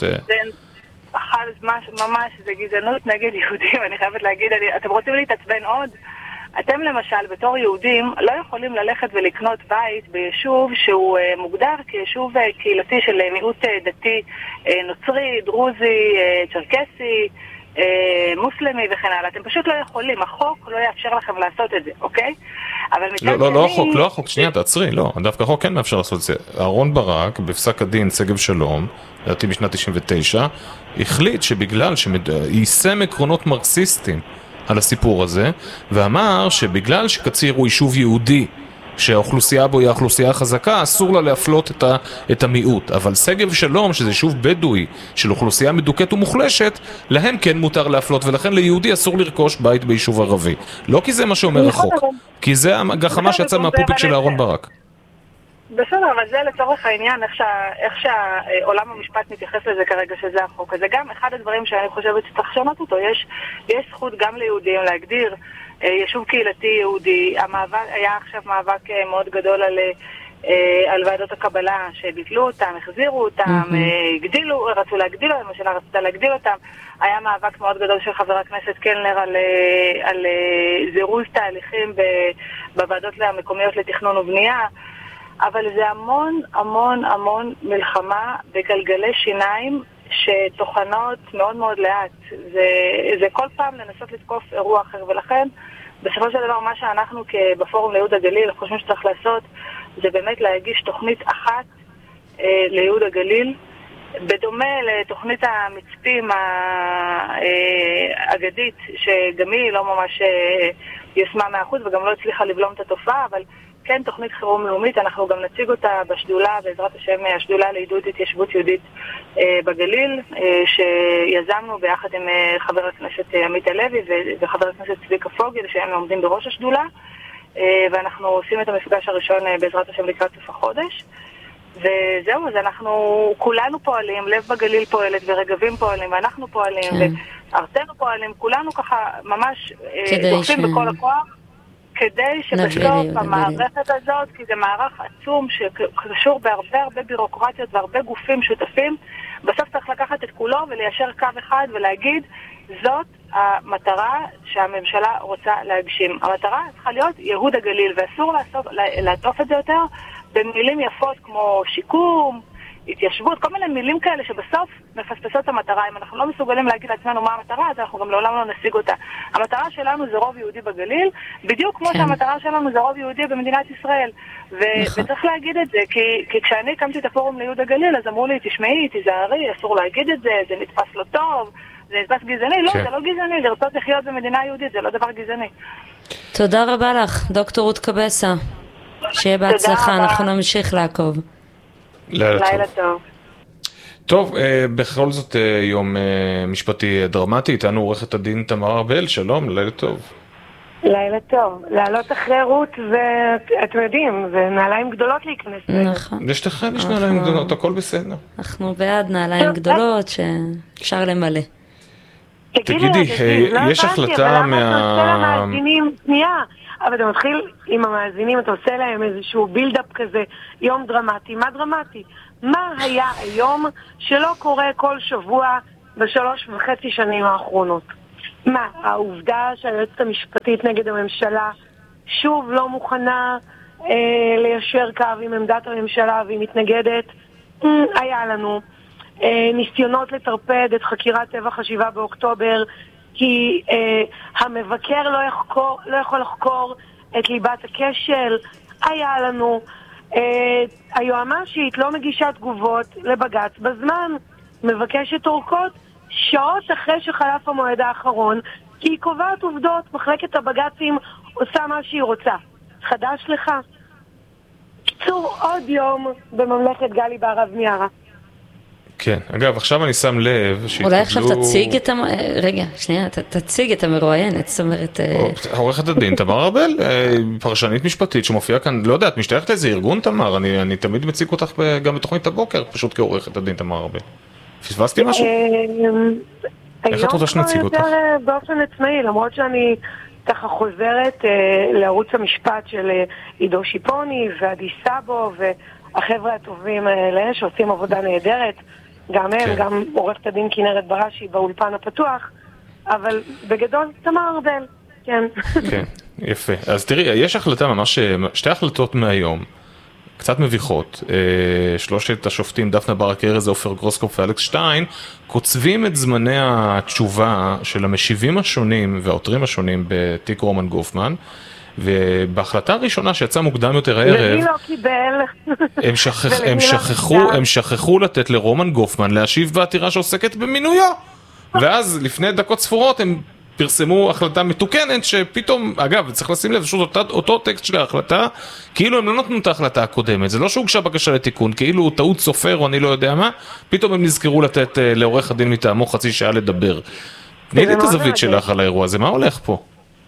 ממש, זה גזענות נגד יהודים, אני חייבת להגיד, אני, אתם רוצים להתעצבן עוד? אתם למשל בתור יהודים לא יכולים ללכת ולקנות בית ביישוב שהוא uh, מוגדר כיישוב uh, קהילתי של uh, מיעוט uh, דתי, uh, נוצרי, דרוזי, uh, צ'רקסי, uh, מוסלמי וכן הלאה. אתם פשוט לא יכולים, החוק לא יאפשר לכם לעשות את זה, אוקיי? אבל לא, לא, לא החוק, לא החוק, שנייה, תעצרי, לא, דווקא החוק כן מאפשר לעשות את זה. אהרון ברק, בפסק הדין שגב שלום, לדעתי בשנת תשעים ותשע, החליט שבגלל שיישם עקרונות מרקסיסטיים על הסיפור הזה, ואמר שבגלל שקציר הוא יישוב יהודי, שהאוכלוסייה בו היא האוכלוסייה החזקה, אסור לה להפלות את, ה, את המיעוט. אבל שגב שלום, שזה יישוב בדואי של אוכלוסייה מדוכאת ומוחלשת, להם כן מותר להפלות, ולכן ליהודי אסור לרכוש בית ביישוב ערבי. לא כי זה מה שאומר החוק, כי זה הגחמה שיצא מהפופיק של אהרון ברק. בסדר, אבל זה לצורך העניין, איך, שה, איך שהעולם המשפט מתייחס לזה כרגע שזה החוק. אז זה גם אחד הדברים שאני חושבת שצריך לשנות אותו. יש, יש זכות גם ליהודים להגדיר יישוב קהילתי יהודי. המאבק, היה עכשיו מאבק מאוד גדול על, על ועדות הקבלה שביטלו אותם, החזירו אותם, mm-hmm. הגדילו, רצו להגדיל אותם, הממשלה רצתה להגדיל אותם. היה מאבק מאוד גדול של חבר הכנסת קלנר על, על זירוז תהליכים בוועדות המקומיות לתכנון ובנייה. אבל זה המון המון המון מלחמה בגלגלי שיניים שתוכנות מאוד מאוד לאט. זה, זה כל פעם לנסות לתקוף אירוע אחר, ולכן בסופו של דבר מה שאנחנו בפורום ליהוד הגליל חושבים שצריך לעשות זה באמת להגיש תוכנית אחת אה, ליהוד הגליל, בדומה לתוכנית המצפים האגדית, שגם היא לא ממש יושמה מאה אחוז וגם לא הצליחה לבלום את התופעה, אבל כן, תוכנית חירום לאומית, אנחנו גם נציג אותה בשדולה, בעזרת השם, השדולה לעידוד התיישבות יהודית אה, בגליל, אה, שיזמנו ביחד עם אה, חבר הכנסת אה, עמית הלוי וחבר הכנסת צביקה פוגל, שהם עומדים בראש השדולה, אה, ואנחנו עושים את המפגש הראשון אה, בעזרת השם לקראת סוף החודש. וזהו, אז אנחנו כולנו פועלים, לב בגליל פועלת ורגבים פועלים, ואנחנו פועלים, כן. וארצנו פועלים, כולנו ככה ממש אה, דוחפים ש... בכל הכוח. כדי שבסוף המערכת הזאת, כי זה מערך עצום שקשור בהרבה הרבה בירוקרטיות והרבה גופים שותפים, בסוף צריך לקחת את כולו וליישר קו אחד ולהגיד, זאת המטרה שהממשלה רוצה להגשים. המטרה צריכה להיות ייהוד הגליל, ואסור לעטוף את זה יותר במילים יפות כמו שיקום, התיישבות, כל מיני מילים כאלה שבסוף מפספסות את המטרה. אם אנחנו לא מסוגלים להגיד לעצמנו מה המטרה, אז אנחנו גם לעולם לא נשיג אותה. המטרה שלנו זה רוב יהודי בגליל, בדיוק כמו כן. שהמטרה שלנו זה רוב יהודי במדינת ישראל. ו- נכון. וצריך להגיד את זה, כי, כי כשאני הקמתי את הפורום ליהוד הגליל, אז אמרו לי, תשמעי, תיזהרי, אסור להגיד את זה, זה נתפס לא טוב, זה נתפס גזעני. לא, כן. זה לא גזעני, לרצות לחיות במדינה יהודית, זה לא דבר גזעני. תודה רבה לך, דוקטור רות קבסה. שיהיה בהצלחה, אנחנו נמשיך לעקוב. לילה טוב. טוב, בכל זאת יום משפטי דרמטי, איתנו עורכת הדין תמר ארבל, שלום, לילה טוב. לילה טוב. לעלות אחרי רות, ואתם יודעים, זה נעליים גדולות להיכנס. נכון. יש לכם, יש נעליים גדולות, הכל בסדר. אנחנו בעד נעליים גדולות שאפשר למלא. תגידי, יש החלטה מה... שנייה, אבל אתה מתחיל עם המאזינים, אתה עושה להם איזשהו בילדאפ כזה, יום דרמטי. מה דרמטי? מה היה היום שלא קורה כל שבוע בשלוש וחצי שנים האחרונות? מה, העובדה שהיועצת המשפטית נגד הממשלה שוב לא מוכנה אה, ליישר קו עם עמדת הממשלה והיא מתנגדת? אה, היה לנו אה, ניסיונות לטרפד את חקירת טבח השבעה באוקטובר, כי אה, המבקר לא, יחקור, לא יכול לחקור את ליבת הכשל. היה לנו אה, היועמ"שית לא מגישה תגובות לבג"ץ בזמן, מבקשת אורכות שעות אחרי שחלף המועד האחרון, כי היא קובעת עובדות. מחלקת הבג"צים עושה מה שהיא רוצה. חדש לך? קיצור, עוד יום בממלכת גלי בהרב מיארה. כן, אגב, עכשיו אני שם לב שהתקבלו... אולי עכשיו תציג את המ... רגע, שנייה, ת, תציג את המרואיינת, זאת אומרת... עורכת הדין תמר ארבל, פרשנית משפטית שמופיעה כאן, לא יודעת, משתייכת לאיזה ארגון תמר, אני, אני תמיד מציג אותך גם בתוכנית הבוקר, פשוט כעורכת הדין תמר ארבל. פספסתי משהו? איך את רוצה שנציג אותך? היום כבר יותר באופן עצמאי, למרות שאני ככה חוזרת לערוץ המשפט של עידו שיפוני ועדי סבו והחבר'ה הטובים האלה שעושים עבודה נהדרת, גם הם, גם עורכת הדין כנרת בראשי באולפן הפתוח, אבל בגדול תמר ארבל, כן. כן, יפה. אז תראי, יש החלטה ממש, שתי החלטות מהיום, קצת מביכות. שלושת השופטים, דפנה ברק ארז, עופר גרוסקופ ואלכס שטיין, קוצבים את זמני התשובה של המשיבים השונים והעותרים השונים בתיק רומן גופמן, ובהחלטה הראשונה שיצאה מוקדם יותר הערב, ומי לא קיבל? הם, שכח, הם, שכחו, הם שכחו לתת לרומן גופמן להשיב בעתירה שעוסקת במינויו. ואז לפני דקות ספורות הם פרסמו החלטה מתוקנת שפתאום, אגב, צריך לשים לב, פשוט אותו, אותו טקסט של ההחלטה, כאילו הם לא נתנו את ההחלטה הקודמת, זה לא שהוגשה בקשה לתיקון, כאילו טעות סופר או אני לא יודע מה, פתאום הם נזכרו לתת uh, לעורך הדין מטעמו חצי שעה לדבר. תני לי את הזווית שלך על האירוע הזה, מה הולך פה?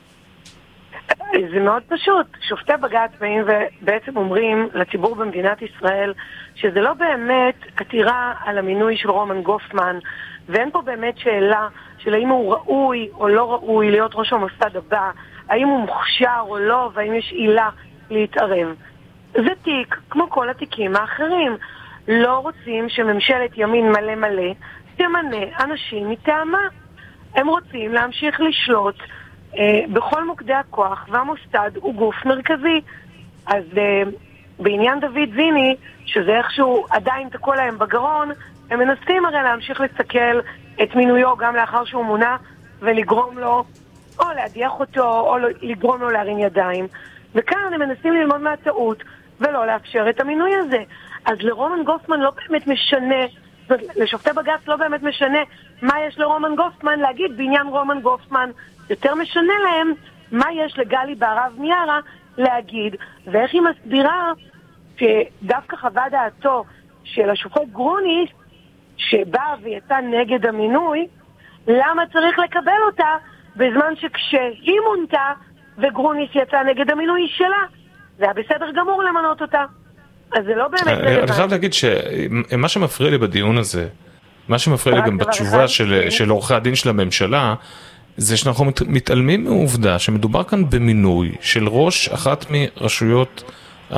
זה מאוד פשוט. שופטי בג"ץ באים ובעצם אומרים לציבור במדינת ישראל שזה לא באמת עתירה על המינוי של רומן גופמן, ואין פה באמת שאלה של האם הוא ראוי או לא ראוי להיות ראש המוסד הבא, האם הוא מוכשר או לא, והאם יש עילה להתערב. זה תיק כמו כל התיקים האחרים. לא רוצים שממשלת ימין מלא מלא תמנה אנשים מטעמה. הם רוצים להמשיך לשלוט אה, בכל מוקדי הכוח, והמוסד הוא גוף מרכזי. אז אה, בעניין דוד זיני, שזה איכשהו עדיין תקוע להם בגרון, הם מנסים הרי להמשיך לסכל את מינויו גם לאחר שהוא מונה, ולגרום לו או להדיח אותו או לגרום לו להרים ידיים. וכאן הם מנסים ללמוד מהטעות ולא לאפשר את המינוי הזה. אז לרומן גופמן לא באמת משנה, לשופטי בג"ץ לא באמת משנה מה יש לרומן גופמן להגיד בעניין רומן גופמן. יותר משנה להם מה יש לגלי בהרב מיארה להגיד, ואיך היא מסבירה שדווקא חוות דעתו של השופט גרוניס שבא ויצא נגד המינוי, למה צריך לקבל אותה בזמן שכשהיא מונתה וגרוניס יצא נגד המינוי שלה, זה היה בסדר גמור למנות אותה. אז זה לא באמת... אני חייב להגיד שמה שמפריע לי בדיון הזה, מה שמפריע לי גם בתשובה של עורכי הדין של הממשלה, זה שאנחנו מתעלמים מהעובדה שמדובר כאן במינוי של ראש אחת מרשויות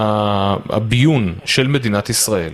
הביון של מדינת ישראל.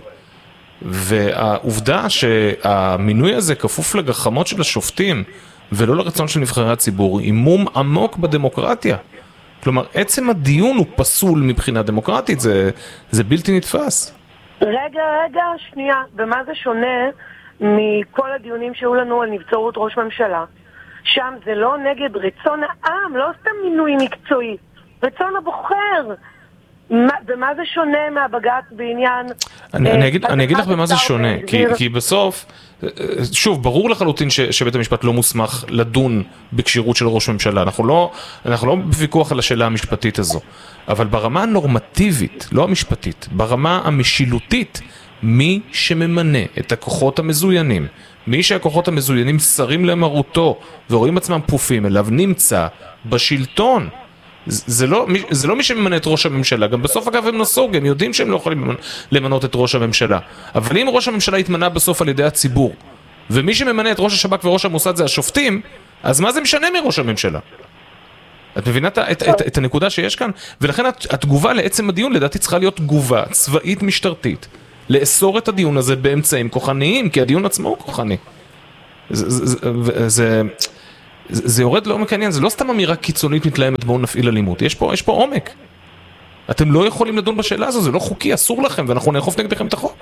והעובדה שהמינוי הזה כפוף לגחמות של השופטים ולא לרצון של נבחרי הציבור היא מום עמוק בדמוקרטיה. כלומר, עצם הדיון הוא פסול מבחינה דמוקרטית, זה, זה בלתי נתפס. רגע, רגע, שנייה, במה זה שונה מכל הדיונים שהיו לנו על נבצרות ראש ממשלה? שם זה לא נגד רצון העם, לא סתם מינוי מקצועי, רצון הבוחר. מה, במה זה שונה מהבג"ץ בעניין... אני, אה, אני, אגיד, אני אגיד לך במה זה שונה, כי, כי בסוף, שוב, ברור לחלוטין ש, שבית המשפט לא מוסמך לדון בקשירות של ראש ממשלה, אנחנו לא, אנחנו לא בוויכוח על השאלה המשפטית הזו, אבל ברמה הנורמטיבית, לא המשפטית, ברמה המשילותית, מי שממנה את הכוחות המזוינים, מי שהכוחות המזוינים שרים למרותו ורואים עצמם פופים אליו, נמצא בשלטון. זה לא, זה לא מי שממנה את ראש הממשלה, גם בסוף אגב הם נסוג, הם יודעים שהם לא יכולים למנות את ראש הממשלה. אבל אם ראש הממשלה יתמנה בסוף על ידי הציבור, ומי שממנה את ראש השב"כ וראש המוסד זה השופטים, אז מה זה משנה מראש הממשלה? את מבינה את, את, את, את הנקודה שיש כאן? ולכן התגובה לעצם הדיון לדעתי צריכה להיות תגובה צבאית משטרתית, לאסור את הדיון הזה באמצעים כוחניים, כי הדיון עצמו הוא כוחני. זה, זה, זה, זה, זה יורד לעומק העניין, זה לא סתם אמירה קיצונית מתלהמת בואו נפעיל אלימות, יש פה, יש פה עומק. אתם לא יכולים לדון בשאלה הזו, זה לא חוקי, אסור לכם, ואנחנו נאכוף נגדכם את החוק.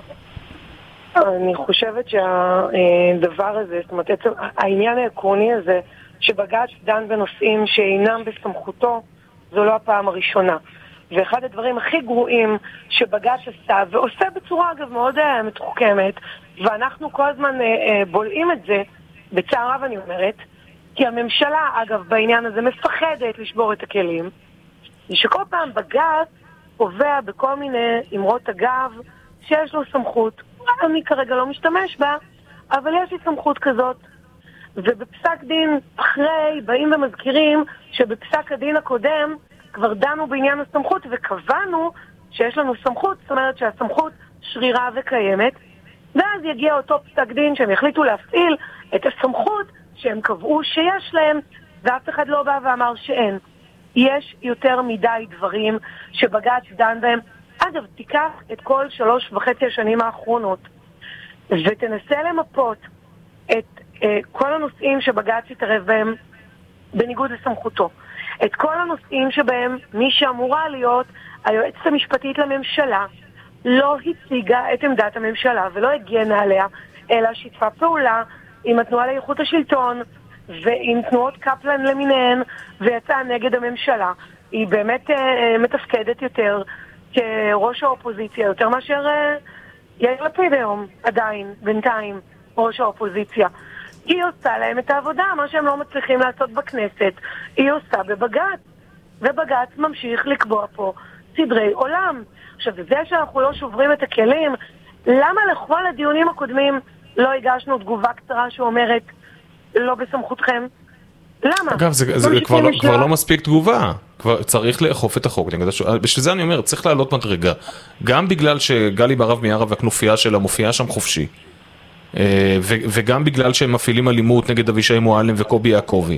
אני חושבת שהדבר הזה, זאת אומרת, העניין העקרוני הזה, שבג"ץ דן בנושאים שאינם בסמכותו, זו לא הפעם הראשונה. ואחד הדברים הכי גרועים שבג"ץ עשה, ועושה בצורה אגב מאוד מתוחכמת, ואנחנו כל הזמן בולעים את זה, בצער רב אני אומרת, כי הממשלה אגב בעניין הזה מפחדת לשבור את הכלים, זה שכל פעם בג"ץ קובע בכל מיני אמרות אגב שיש לו סמכות, אני כרגע לא משתמש בה, אבל יש לי סמכות כזאת. ובפסק דין אחרי באים ומזכירים שבפסק הדין הקודם כבר דנו בעניין הסמכות וקבענו שיש לנו סמכות, זאת אומרת שהסמכות שרירה וקיימת, ואז יגיע אותו פסק דין שהם יחליטו להפעיל את הסמכות שהם קבעו שיש להם, ואף אחד לא בא ואמר שאין. יש יותר מדי דברים שבג"ץ דן בהם. אגב, תיקח את כל שלוש וחצי השנים האחרונות ותנסה למפות את אה, כל הנושאים שבג"ץ יתערב בהם בניגוד לסמכותו. את כל הנושאים שבהם מי שאמורה להיות היועצת המשפטית לממשלה לא הציגה את עמדת הממשלה ולא הגנה עליה, אלא שיתפה פעולה עם התנועה לאיכות השלטון ועם תנועות קפלן למיניהן ויצאה נגד הממשלה. היא באמת אה, מתפקדת יותר כראש האופוזיציה, יותר מאשר אה, יאיר לפיד היום, עדיין, בינתיים, ראש האופוזיציה. היא עושה להם את העבודה, מה שהם לא מצליחים לעשות בכנסת, היא עושה בבג"ץ. ובג"ץ ממשיך לקבוע פה סדרי עולם. עכשיו, זה שאנחנו לא שוברים את הכלים, למה לכל הדיונים הקודמים לא הגשנו תגובה קצרה שאומרת לא בסמכותכם? למה? אגב, זה, זה כבר, לא, כבר לא מספיק תגובה. כבר צריך לאכוף את החוק. בשביל זה אני אומר, צריך לעלות מדרגה. גם בגלל שגלי בהרב מיארה והכנופיה שלה מופיעה שם חופשי. וגם בגלל שהם מפעילים אלימות נגד אבישי מועלם וקובי יעקובי.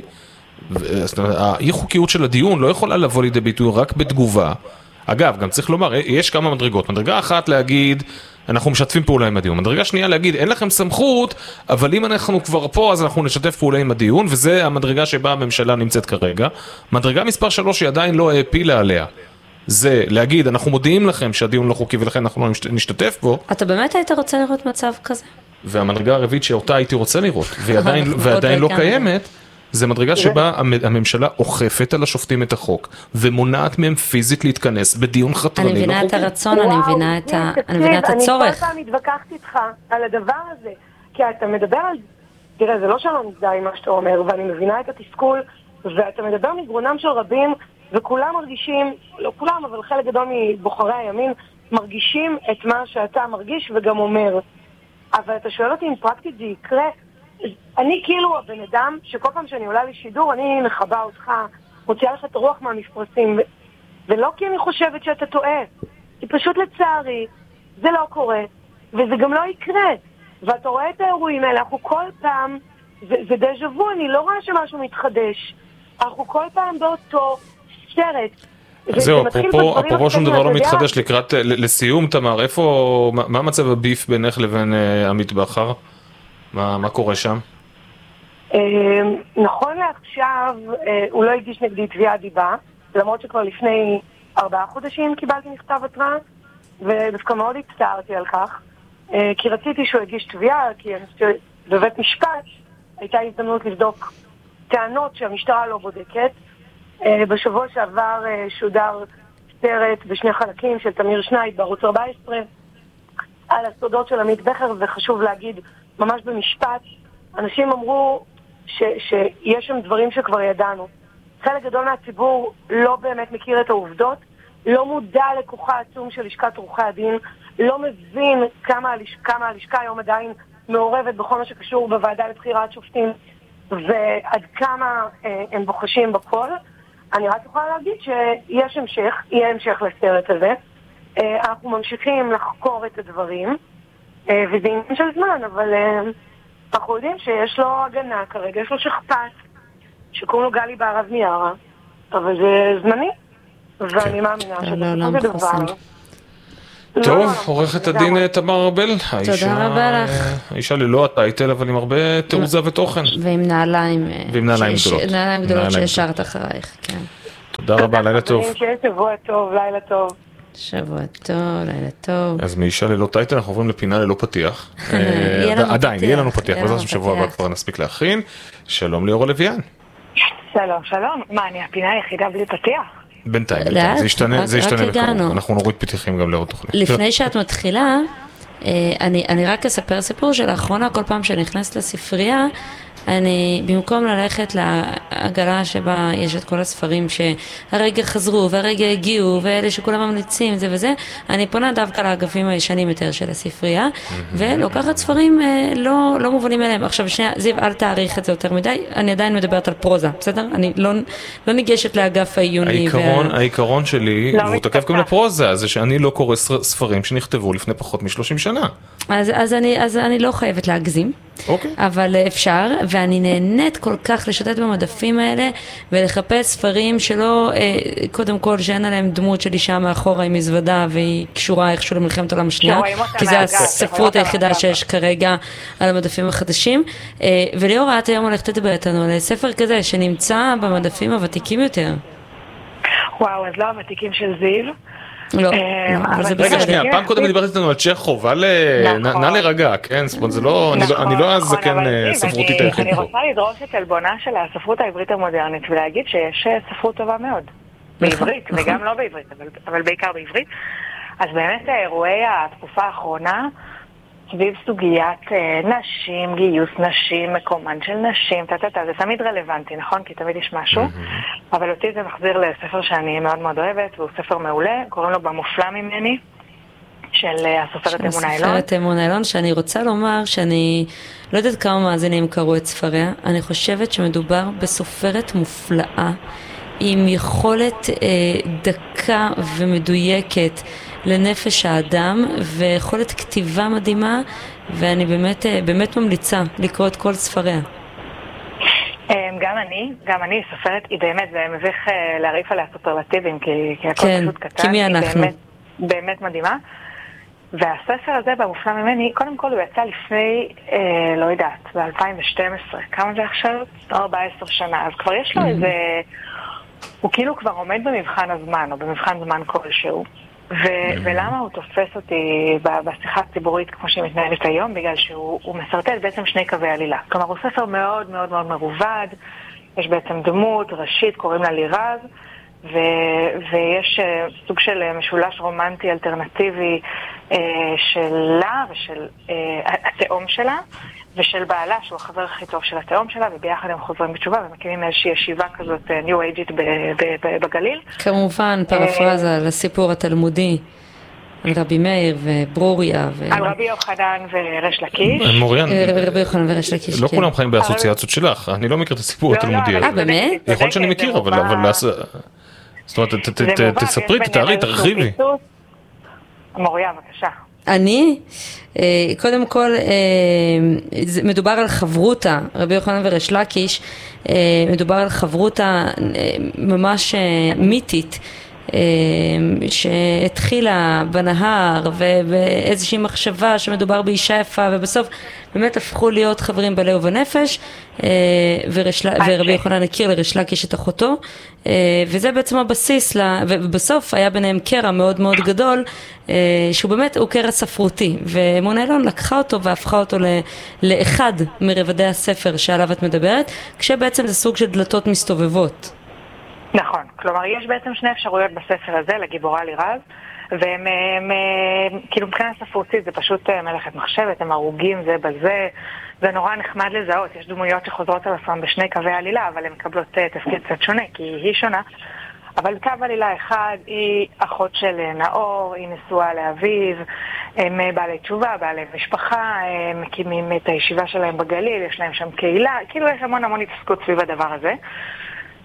האי חוקיות של הדיון לא יכולה לבוא לידי ביטוי רק בתגובה. אגב, גם צריך לומר, יש כמה מדרגות. מדרגה אחת להגיד, אנחנו משתפים פעולה עם הדיון. מדרגה שנייה להגיד, אין לכם סמכות, אבל אם אנחנו כבר פה, אז אנחנו נשתף פעולה עם הדיון, וזה המדרגה שבה הממשלה נמצאת כרגע. מדרגה מספר שלוש היא עדיין לא העפילה עליה. זה להגיד, אנחנו מודיעים לכם שהדיון לא חוקי ולכן אנחנו לא נשתתף בו. אתה באמת היית רוצה לראות מצב כזה? והמדרגה הרביעית שאותה הייתי רוצה לראות, ועדיין, ועדיין לא קיימת, זה מדרגה שבה הממשלה אוכפת על השופטים את החוק, ומונעת מהם פיזית להתכנס בדיון חתרני. אני מבינה את הרצון, אני מבינה את ה... אני מבינה את הצורך. אני כל פעם מתווכחת איתך על הדבר הזה, כי אתה מדבר על... תראה, זה לא שלא נזדהה עם מה שאתה אומר, ואני מבינה את התסכול, ואתה מדבר מגרונם של רבים, וכולם מרגישים, לא כולם, אבל חלק גדול מבוחרי הימין, מרגישים את מה שאתה מרגיש וגם אומר. אבל אתה שואל אותי אם פרקטית זה יקרה, אני כאילו הבן אדם שכל פעם שאני עולה לשידור אני מחבא אותך, מוציאה לך את הרוח מהמפרסים, ולא כי אני חושבת שאתה טועה, כי פשוט לצערי זה לא קורה, וזה גם לא יקרה. ואתה רואה את האירועים האלה, אנחנו כל פעם, זה, זה דז'ה וו, אני לא רואה שמשהו מתחדש, אנחנו כל פעם באותו סרט. זהו, אפרופו שום דבר לא מתחדש לקראת, לסיום תמר, איפה, מה המצב הביף בינך לבין עמית בכר? מה קורה שם? נכון לעכשיו, הוא לא הגיש נגדי תביעת דיבה, למרות שכבר לפני ארבעה חודשים קיבלתי מכתב התראה, ודווקא מאוד הצטערתי על כך, כי רציתי שהוא הגיש תביעה, כי בבית משפט הייתה הזדמנות לבדוק טענות שהמשטרה לא בודקת. בשבוע שעבר שודר סרט בשני חלקים של תמיר שנייד בערוץ ארבע עשרה על הסודות של עמית בכר, וחשוב להגיד ממש במשפט, אנשים אמרו ש, שיש שם דברים שכבר ידענו. חלק גדול מהציבור לא באמת מכיר את העובדות, לא מודע לכוחה העצום של לשכת עורכי הדין, לא מבין כמה, הלש... כמה הלשכה היום עדיין מעורבת בכל מה שקשור בוועדה לבחירת שופטים, ועד כמה אה, הם בוחשים בכל. אני רק יכולה להגיד שיש המשך, יהיה המשך לסרט הזה. אנחנו ממשיכים לחקור את הדברים, וזה עניין של זמן, אבל אנחנו יודעים שיש לו הגנה כרגע, יש לו שכפ"ץ, שקוראים לו גלי בערב מיארה, אבל זה זמני, ואני מאמינה שזה דבר. טוב, עורכת הדין תמר ארבל, תודה רבה לך. האישה ללא הטייטל, אבל עם הרבה תעוזה ותוכן. ועם נעליים גדולות. נעליים גדולות שהשארת אחרייך, כן. תודה רבה, לילה טוב. שבוע טוב, לילה טוב. שבוע טוב, לילה טוב. אז מאישה ללא טייטל אנחנו עוברים לפינה ללא פתיח. עדיין, יהיה לנו פתיח, בעזרת שבוע הבא כבר נספיק להכין. שלום ליאורה לויאן. שלום, שלום. מה, אני הפינה היחידה בלי פתיח? בינתיים, זה ישתנה, זה ישתנה בקרוב. אנחנו נוריד פתיחים גם לעוד תוכנית. לפני שאת מתחילה, אני, אני רק אספר סיפור שלאחרונה, כל פעם שנכנסת לספרייה, אני, במקום ללכת לעגלה שבה יש את כל הספרים שהרגע חזרו והרגע הגיעו ואלה שכולם ממליצים זה וזה, אני פונה דווקא לאגפים הישנים יותר של הספרייה ולוקחת ספרים לא, לא מובנים אליהם. עכשיו שנייה, זיו, אל תאריך את זה יותר מדי, אני עדיין מדברת על פרוזה, בסדר? אני לא, לא ניגשת לאגף העיוני. העיקרון, וה... העיקרון שלי, לא והוא תקף גם לפרוזה, זה שאני לא קורא ספרים שנכתבו לפני פחות מ-שלושים שנה. אז, אז, אני, אז אני לא חייבת להגזים. אוקיי. אבל אפשר, ואני נהנית כל כך לשוטט במדפים האלה ולחפש ספרים שלא, קודם כל שאין עליהם דמות של אישה מאחורה עם מזוודה והיא קשורה איכשהו למלחמת העולם השנייה, כי זה הספרות היחידה שיש כרגע על המדפים החדשים. וליאורה, את היום הולכת לדבר איתנו על ספר כזה שנמצא במדפים הוותיקים יותר. וואו, אז לא הוותיקים של זיו. לא, אבל זה בסדר. רגע שנייה, פעם קודם דיברת איתנו על צ'כוב, נא לרגע, כן? זה לא, אני לא הזקן ספרותית היחיד פה. אני רוצה לדרוש את עלבונה של הספרות העברית המודרנית ולהגיד שיש ספרות טובה מאוד. בעברית, וגם לא בעברית, אבל בעיקר בעברית. אז באמת אירועי התקופה האחרונה, סביב סוגיית נשים, גיוס נשים, מקומן של נשים, תתתה, זה תמיד רלוונטי, נכון? כי תמיד יש משהו. אבל אותי זה מחזיר לספר שאני מאוד מאוד אוהבת, והוא ספר מעולה, קוראים לו במופלא ממני, של הסופרת אמונה אילון. הסופרת אמונה אילון, שאני רוצה לומר שאני לא יודעת כמה מאזינים קראו את ספריה, אני חושבת שמדובר בסופרת מופלאה, עם יכולת אה, דקה ומדויקת לנפש האדם, ויכולת כתיבה מדהימה, ואני באמת, באמת ממליצה לקרוא את כל ספריה. גם אני, גם אני סופרת, היא באמת, זה מביך להריף עליה סופרלטיבים, כי, כי הכל כן, פשוט קטן, כי מי אנחנו? באמת, באמת מדהימה. והספר הזה במופלא ממני, קודם כל הוא יצא לפני, אה, לא יודעת, ב-אלפיים ושתים עשרה, כמה זה עכשיו? ארבע עשרה שנה, אז כבר יש לו mm-hmm. איזה, הוא כאילו כבר עומד במבחן הזמן, או במבחן זמן כלשהו. ו- ולמה הוא תופס אותי בשיחה הציבורית כמו שהיא מתנהלת היום? בגלל שהוא מסרטט בעצם שני קווי עלילה. כלומר, הוא ספר מאוד מאוד מאוד מרובד, יש בעצם דמות ראשית, קוראים לה לירז, ו- ויש uh, סוג של uh, משולש רומנטי אלטרנטיבי uh, שלה ושל uh, התאום שלה, ושל בעלה, שהוא החבר הכי טוב של התאום שלה, וביחד הם חוזרים בתשובה ומקימים איזושהי ישיבה כזאת ניו אייג'ית בגליל. כמובן, פרפרזה לסיפור התלמודי, על רבי מאיר וברוריה. על רבי יוחנן ורש לקיש. מוריאן. רבי יוחנן ורש לקיש, לא כולם חיים באסוציאציות שלך, אני לא מכיר את הסיפור התלמודי. אה, באמת? יכול שאני מכיר, אבל... זאת אומרת, תספרי, תתארי, תרחיבי. מוריה, בבקשה. אני, קודם כל, מדובר על חברותה, רבי יוחנן ורש לקיש, מדובר על חברותה ממש מיתית, שהתחילה בנהר ובאיזושהי מחשבה שמדובר באישה יפה, ובסוף באמת הפכו להיות חברים בלב ובנפש, ורבי יוחנן הכיר לרש לקיש את אחותו, וזה בעצם הבסיס, ובסוף היה ביניהם קרע מאוד מאוד גדול, שהוא באמת, הוא קרע ספרותי, ואמונה אילון לקחה אותו והפכה אותו לאחד מרבדי הספר שעליו את מדברת, כשבעצם זה סוג של דלתות מסתובבות. נכון, כלומר יש בעצם שני אפשרויות בספר הזה לגיבורה לירז, והם הם, כאילו מבחינה ספרותית זה פשוט מלאכת מחשבת, הם הרוגים זה בזה, זה נורא נחמד לזהות, יש דמויות שחוזרות על עצמם בשני קווי עלילה, אבל הן מקבלות תפקיד קצת שונה, כי היא שונה, אבל קו עלילה אחד היא אחות של נאור, היא נשואה לאביו, הם בעלי תשובה, בעלי משפחה, הם מקימים את הישיבה שלהם בגליל, יש להם שם קהילה, כאילו יש המון המון התעסקות סביב הדבר הזה.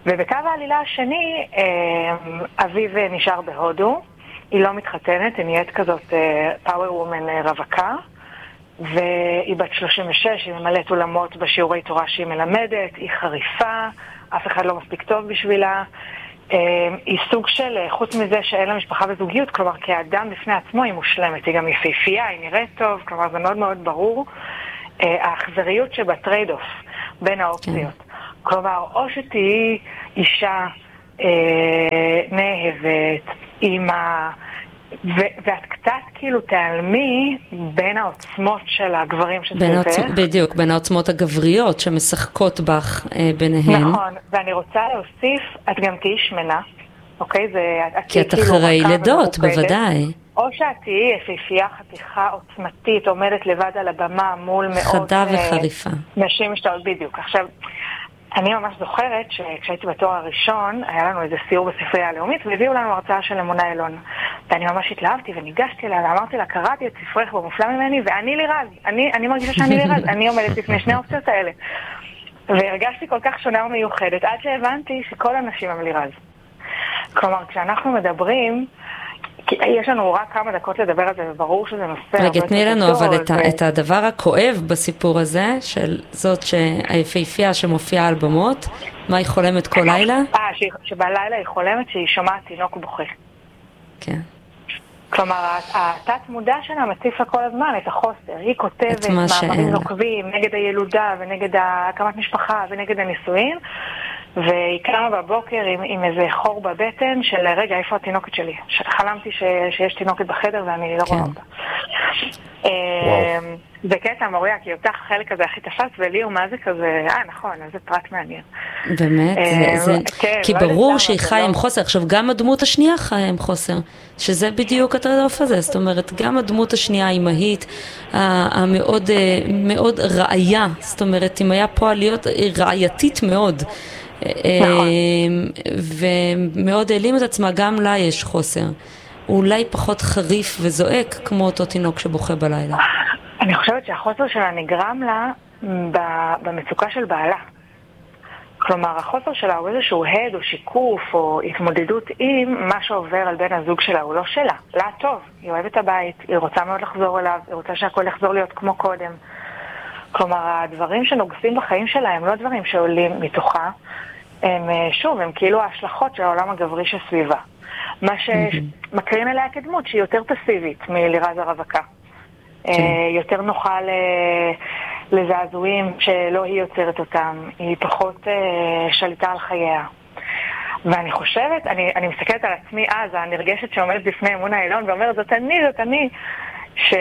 ובקו העלילה השני, אביב נשאר בהודו, היא לא מתחתנת, היא נהיית כזאת פאוור וומן רווקה, והיא בת שלושים ושש, היא ממלאת עולמות בשיעורי תורה שהיא מלמדת, היא חריפה, אף אחד לא מספיק טוב בשבילה, היא סוג של, חוץ מזה שאין לה משפחה וזוגיות, כלומר כאדם בפני עצמו היא מושלמת, היא גם יפהפייה, היא נראית טוב, כלומר זה מאוד מאוד ברור, האכזריות שבטרייד אוף בין האופציות. כלומר, או שתהי אישה אה, נאהבת, אימא, ו- ואת קצת כאילו תעלמי בין העוצמות של הגברים שסביבך. העוצ... בדיוק, בין העוצמות הגבריות שמשחקות בך אה, ביניהן. נכון, ואני רוצה להוסיף, את גם תהי שמנה, אוקיי? זה, את כי את אחרי לידות, בוודאי. או שאת תהי יפהפייה חתיכה עוצמתית, עומדת לבד על הבמה מול מאות... חדה וחריפה. נשים משתאות בדיוק. עכשיו, אני ממש זוכרת שכשהייתי בתואר הראשון, היה לנו איזה סיור בספרייה הלאומית, והביאו לנו הרצאה של אמונה אלון. ואני ממש התלהבתי וניגשתי לה, ואמרתי לה, קראתי את ספרך במופלא ממני, ואני לירז. אני, אני מרגישה שאני לירז. אני עומדת לפני שני האופציות האלה. והרגשתי כל כך שונה ומיוחדת, עד שהבנתי שכל הנשים הם לירז. כלומר, כשאנחנו מדברים, יש לנו רק כמה דקות לדבר על זה, וברור שזה נושא... רגע, תני לנו אבל את, ו... את הדבר הכואב בסיפור הזה, של זאת שהיפהפייה שמופיעה על במות, מה היא חולמת כל לילה? אה, שבלילה היא חולמת שהיא שומעת תינוק בוכה. כן. כלומר, התת מודע שלה מציף לה כל הזמן את החוסר. היא כותבת מאמרים נוקבים נגד הילודה ונגד הקמת משפחה ונגד הנישואים, והיא קמה בבוקר עם, עם איזה חור בבטן של רגע, איפה התינוקת שלי? חלמתי ש, שיש תינוקת בחדר ואני לא רואה אותה. זה קטע מוריה, כי אותך החלק הזה הכי תפס, ולי הוא מה זה כזה, אה נכון, איזה פרט מעניין. באמת, כי ברור שהיא חיה עם חוסר. עכשיו, גם הדמות השנייה חיה עם חוסר, שזה בדיוק הטרדוף הזה. זאת אומרת, גם הדמות השנייה האימהית, המאוד מאוד רעיה, זאת אומרת, אם היה פה להיות רעייתית מאוד, ומאוד העלים את עצמה, גם לה יש חוסר. הוא אולי פחות חריף וזועק כמו אותו תינוק שבוכה בלילה. אני חושבת שהחוסר שלה נגרם לה במצוקה של בעלה. כלומר, החוסר שלה הוא איזשהו הד או שיקוף או התמודדות עם מה שעובר על בן הזוג שלה, הוא לא שלה. לה טוב, היא אוהבת הבית, היא רוצה מאוד לחזור אליו, היא רוצה שהכל יחזור להיות כמו קודם. כלומר, הדברים שנוגסים בחיים שלה הם לא דברים שעולים מתוכה, הם שוב, הם כאילו ההשלכות של העולם הגברי שסביבה. מה שמקרין אליה כדמות שהיא יותר פסיבית מלירז הרווקה. יותר נוחה לזעזועים שלא היא יוצרת אותם, היא פחות שליטה על חייה. ואני חושבת, אני, אני מסתכלת על עצמי אז, הנרגשת שעומדת בפני אמונה אלון ואומרת, זאת אני, זאת אני, ש...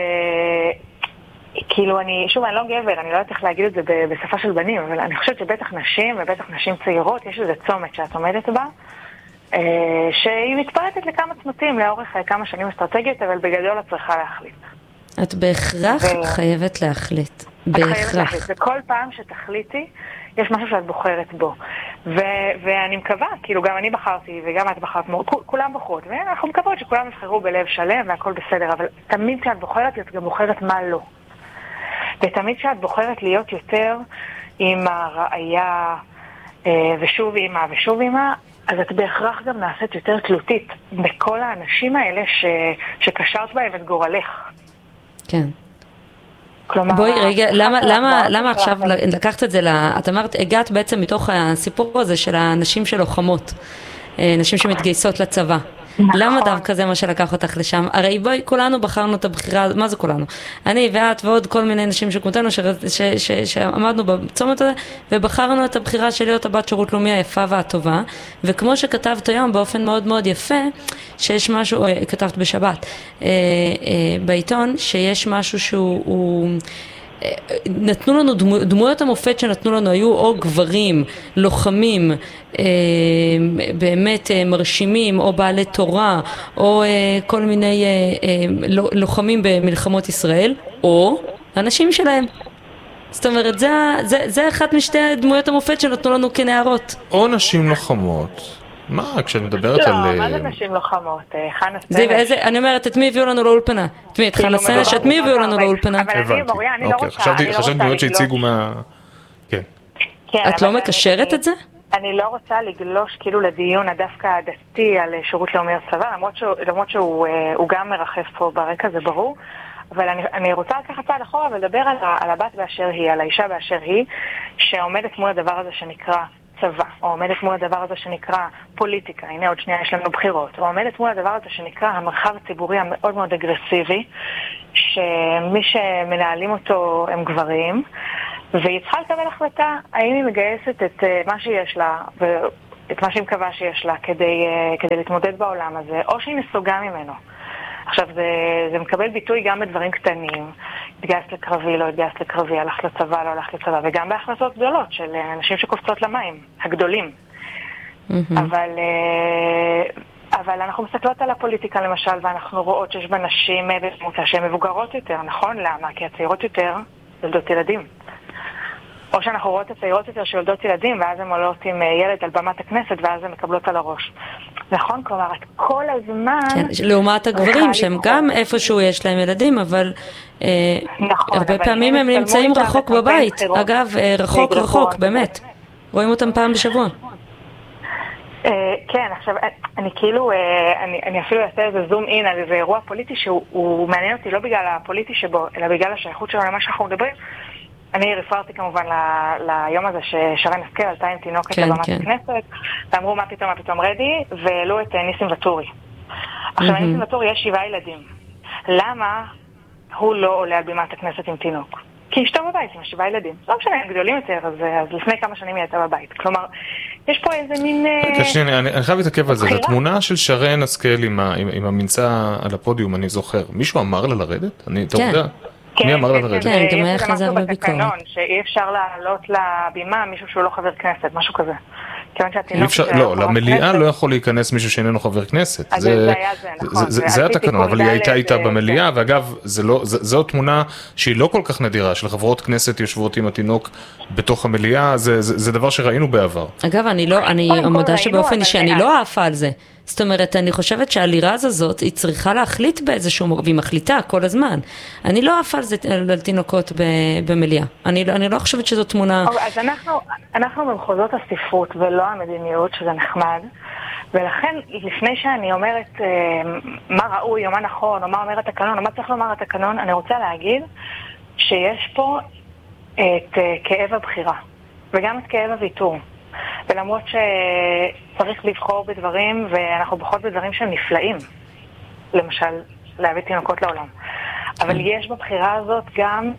כאילו אני, שוב, אני לא גבר, אני לא יודעת איך להגיד את זה בשפה של בנים, אבל אני חושבת שבטח נשים, ובטח נשים צעירות, יש איזה צומת שאת עומדת בה, שהיא מתפרטת לכמה צמתים לאורך כמה שנים אסטרטגיות, אבל בגדול את צריכה להחליט. את בהכרח ו... חייבת להחליט. בהכרח. וכל פעם שתחליטי, יש משהו שאת בוחרת בו. ו... ואני מקווה, כאילו גם אני בחרתי וגם את בחרת, כולם בוחרות, ואנחנו מקוות שכולם יבחרו בלב שלם והכל בסדר, אבל תמיד כשאת בוחרת, את גם בוחרת מה לא. ותמיד כשאת בוחרת להיות יותר עם הראייה ושוב אימא ושוב אימא, אז את בהכרח גם נעשית יותר תלותית בכל האנשים האלה ש... שקשרת בהם את גורלך. כן. כלומר, בואי רגע, למה, למה, למה עכשיו לקחת את זה, לה, את אמרת, הגעת בעצם מתוך הסיפור הזה של הנשים שלוחמות, נשים שמתגייסות לצבא. נכון. למה דווקא זה מה שלקח אותך לשם? הרי בואי, כולנו בחרנו את הבחירה, מה זה כולנו? אני ואת ועוד כל מיני נשים שכמותנו שעמדנו בצומת הזה, ובחרנו את הבחירה של להיות הבת שירות לאומי היפה והטובה, וכמו שכתבת היום באופן מאוד מאוד יפה, שיש משהו, כתבת בשבת, בעיתון, שיש משהו שהוא... נתנו לנו, דמו, דמויות המופת שנתנו לנו היו או גברים, לוחמים, אה, באמת אה, מרשימים, או בעלי תורה, או אה, כל מיני אה, אה, לוחמים במלחמות ישראל, או אנשים שלהם. זאת אומרת, זה, זה, זה אחת משתי דמויות המופת שנתנו לנו כנערות. או נשים לוחמות. מה, כשאת מדברת על... לא, מה זה נשים לוחמות? חנה סנש. אני אומרת, את מי הביאו לנו לאולפנה? את מי, את חנה סנש, את מי הביאו לנו לאולפנה? אבל אני, מוריה, אני לא רוצה... חשבתי דמויות שהציגו מה... כן. את לא מקשרת את זה? אני לא רוצה לגלוש כאילו לדיון הדווקא הדתי על שירות לאומי או צבא, למרות שהוא, למרות שהוא הוא גם מרחף פה ברקע, זה ברור. אבל אני, אני רוצה לקחת צעד אחורה ולדבר על, על הבת באשר היא, על האישה באשר היא, שעומדת מול הדבר הזה שנקרא צבא, או עומדת מול הדבר הזה שנקרא פוליטיקה, הנה עוד שנייה יש לנו בחירות, או עומדת מול הדבר הזה שנקרא המרחב הציבורי המאוד מאוד אגרסיבי, שמי שמנהלים אותו הם גברים, והיא צריכה לקבל החלטה האם היא מגייסת את מה שיש לה, ואת מה שהיא מקווה שיש לה, כדי, כדי להתמודד בעולם הזה, או שהיא נסוגה ממנו. עכשיו, זה, זה מקבל ביטוי גם בדברים קטנים, התגייס לקרבי, לא התגייס לקרבי, הלך לצבא, לא הלך לצבא, וגם בהחלטות גדולות של אנשים שקופצות למים, הגדולים. Mm-hmm. אבל, אבל אנחנו מסתכלות על הפוליטיקה למשל, ואנחנו רואות שיש בנשים בדמותה שהן מבוגרות יותר, נכון? למה? כי הצעירות יותר יולדות ילדים. או שאנחנו רואות את הצעירות יותר שיולדות ילדים, ואז הן עולות עם ילד על במת הכנסת, ואז הן מקבלות על הראש. נכון? כלומר, כל הזמן... כן, לעומת הגברים, שהם גם איפשהו יש להם ילדים, אבל נכון, הרבה אבל פעמים הם נמצאים רחוק בבית. אגב, רחוק רחוק, באמת. רואים אותם פעם בשבוע. כן, עכשיו, אני כאילו, אני, אני אפילו אעשה איזה זום אין על איזה אירוע פוליטי שהוא מעניין אותי לא בגלל הפוליטי שבו, אלא בגלל השייכות שלו למה שאנחנו מדברים. אני רפרתי כמובן ל- ליום הזה ששרן השכל עלתה עם תינוקת כן, לבמת כן. הכנסת, ואמרו מה פתאום, מה פתאום רדי, והעלו את ניסים וטורי. עכשיו, Mm-hmm. ניסים וטורי יש שבעה ילדים. למה הוא לא עולה על בימת הכנסת עם תינוק? כי אשתו בבית עם שבעה ילדים. לא משנה, הם גדולים יותר, אז, אז לפני כמה שנים היא הייתה בבית. כלומר, יש פה איזה מין... קשני, אני, אני חייב להתעכב על זה. התמונה של שרן השכל עם, עם, עם הממצא על הפודיום, אני זוכר. מישהו אמר לה לרדת? אני, אתה יודע? מי אמר לה לרדת? כן, גם היה חזר בביקורת. שאי אפשר לעלות לבימה מישהו שהוא לא חבר כנסת, משהו כזה. לא, למליאה לא יכול להיכנס מישהו שאיננו חבר כנסת. זה התקנון, אבל היא הייתה איתה במליאה, ואגב, זו תמונה שהיא לא כל כך נדירה, של חברות כנסת יושבות עם התינוק בתוך המליאה, זה דבר שראינו בעבר. אגב, אני מודה שבאופן אישי, אני לא עפה על זה. זאת אומרת, אני חושבת שהלירז הזאת, היא צריכה להחליט באיזשהו מור, והיא מחליטה כל הזמן. אני לא עפה על זה, על תינוקות במליאה. אני, אני לא חושבת שזו תמונה... אז אנחנו, אנחנו במחוזות הספרות ולא המדיניות, שזה נחמד, ולכן, לפני שאני אומרת מה ראוי או מה נכון, או מה אומר התקנון, או מה צריך לומר התקנון, אני רוצה להגיד שיש פה את כאב הבחירה, וגם את כאב הוויתור. ולמרות שצריך לבחור בדברים, ואנחנו בוחרות בדברים שהם נפלאים, למשל, להביא תינוקות לעולם. אבל יש בבחירה הזאת גם...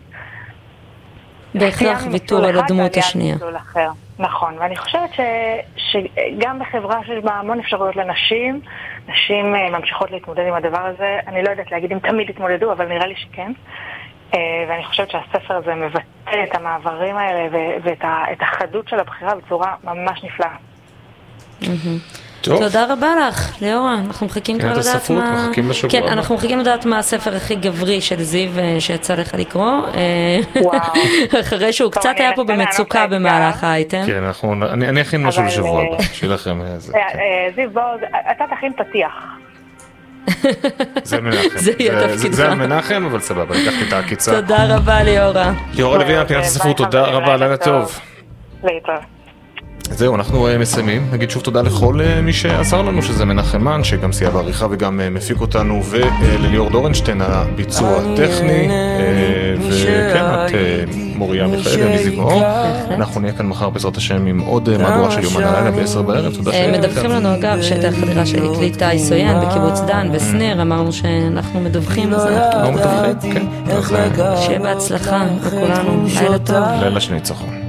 בהכרח ויתור על הדמות השנייה. נכון, ואני חושבת ש, שגם בחברה שיש בה המון אפשרויות לנשים, נשים ממשיכות להתמודד עם הדבר הזה. אני לא יודעת להגיד אם תמיד התמודדו, אבל נראה לי שכן. ואני חושבת שהספר הזה מבטא את המעברים האלה ואת החדות של הבחירה בצורה ממש נפלאה. תודה רבה לך, ליאורה. אנחנו מחכים כבר לדעת מה... כן, אנחנו מחכים לדעת מה הספר הכי גברי של זיו שיצא לך לקרוא. אחרי שהוא קצת היה פה במצוקה במהלך האייטם. כן, אני אכין משהו לשבוע הבא, שיהיה לכם איזה. זיו, בוא, אתה תכין פתיח. זה מנחם, זה על מנחם, אבל סבבה, לקחתי את העקיצה. תודה רבה ליאורה. ליאורה לוין, פינת הספרות, תודה רבה, לילה טוב. להתראות. זהו, אנחנו מסיימים. נגיד שוב תודה לכל מי שעזר לנו, שזה מנחמן, שגם סייע בעריכה וגם מפיק אותנו, ולליאור דורנשטיין, הביצוע הטכני, וכן, את מוריה מיכאל, מזיו מאור. אנחנו נהיה כאן מחר בעזרת השם עם עוד מהדורה של יומן הלילה בעשר בערב. תודה שהייתם. מדווחים לנו אגב שהייתה חדירה של הקליטה איסויין בקיבוץ דן, בסניר, אמרנו שאנחנו מדווחים, אז אנחנו מדווחים, כן. שיהיה בהצלחה לכולנו, לילה טוב. לילה שניצחון.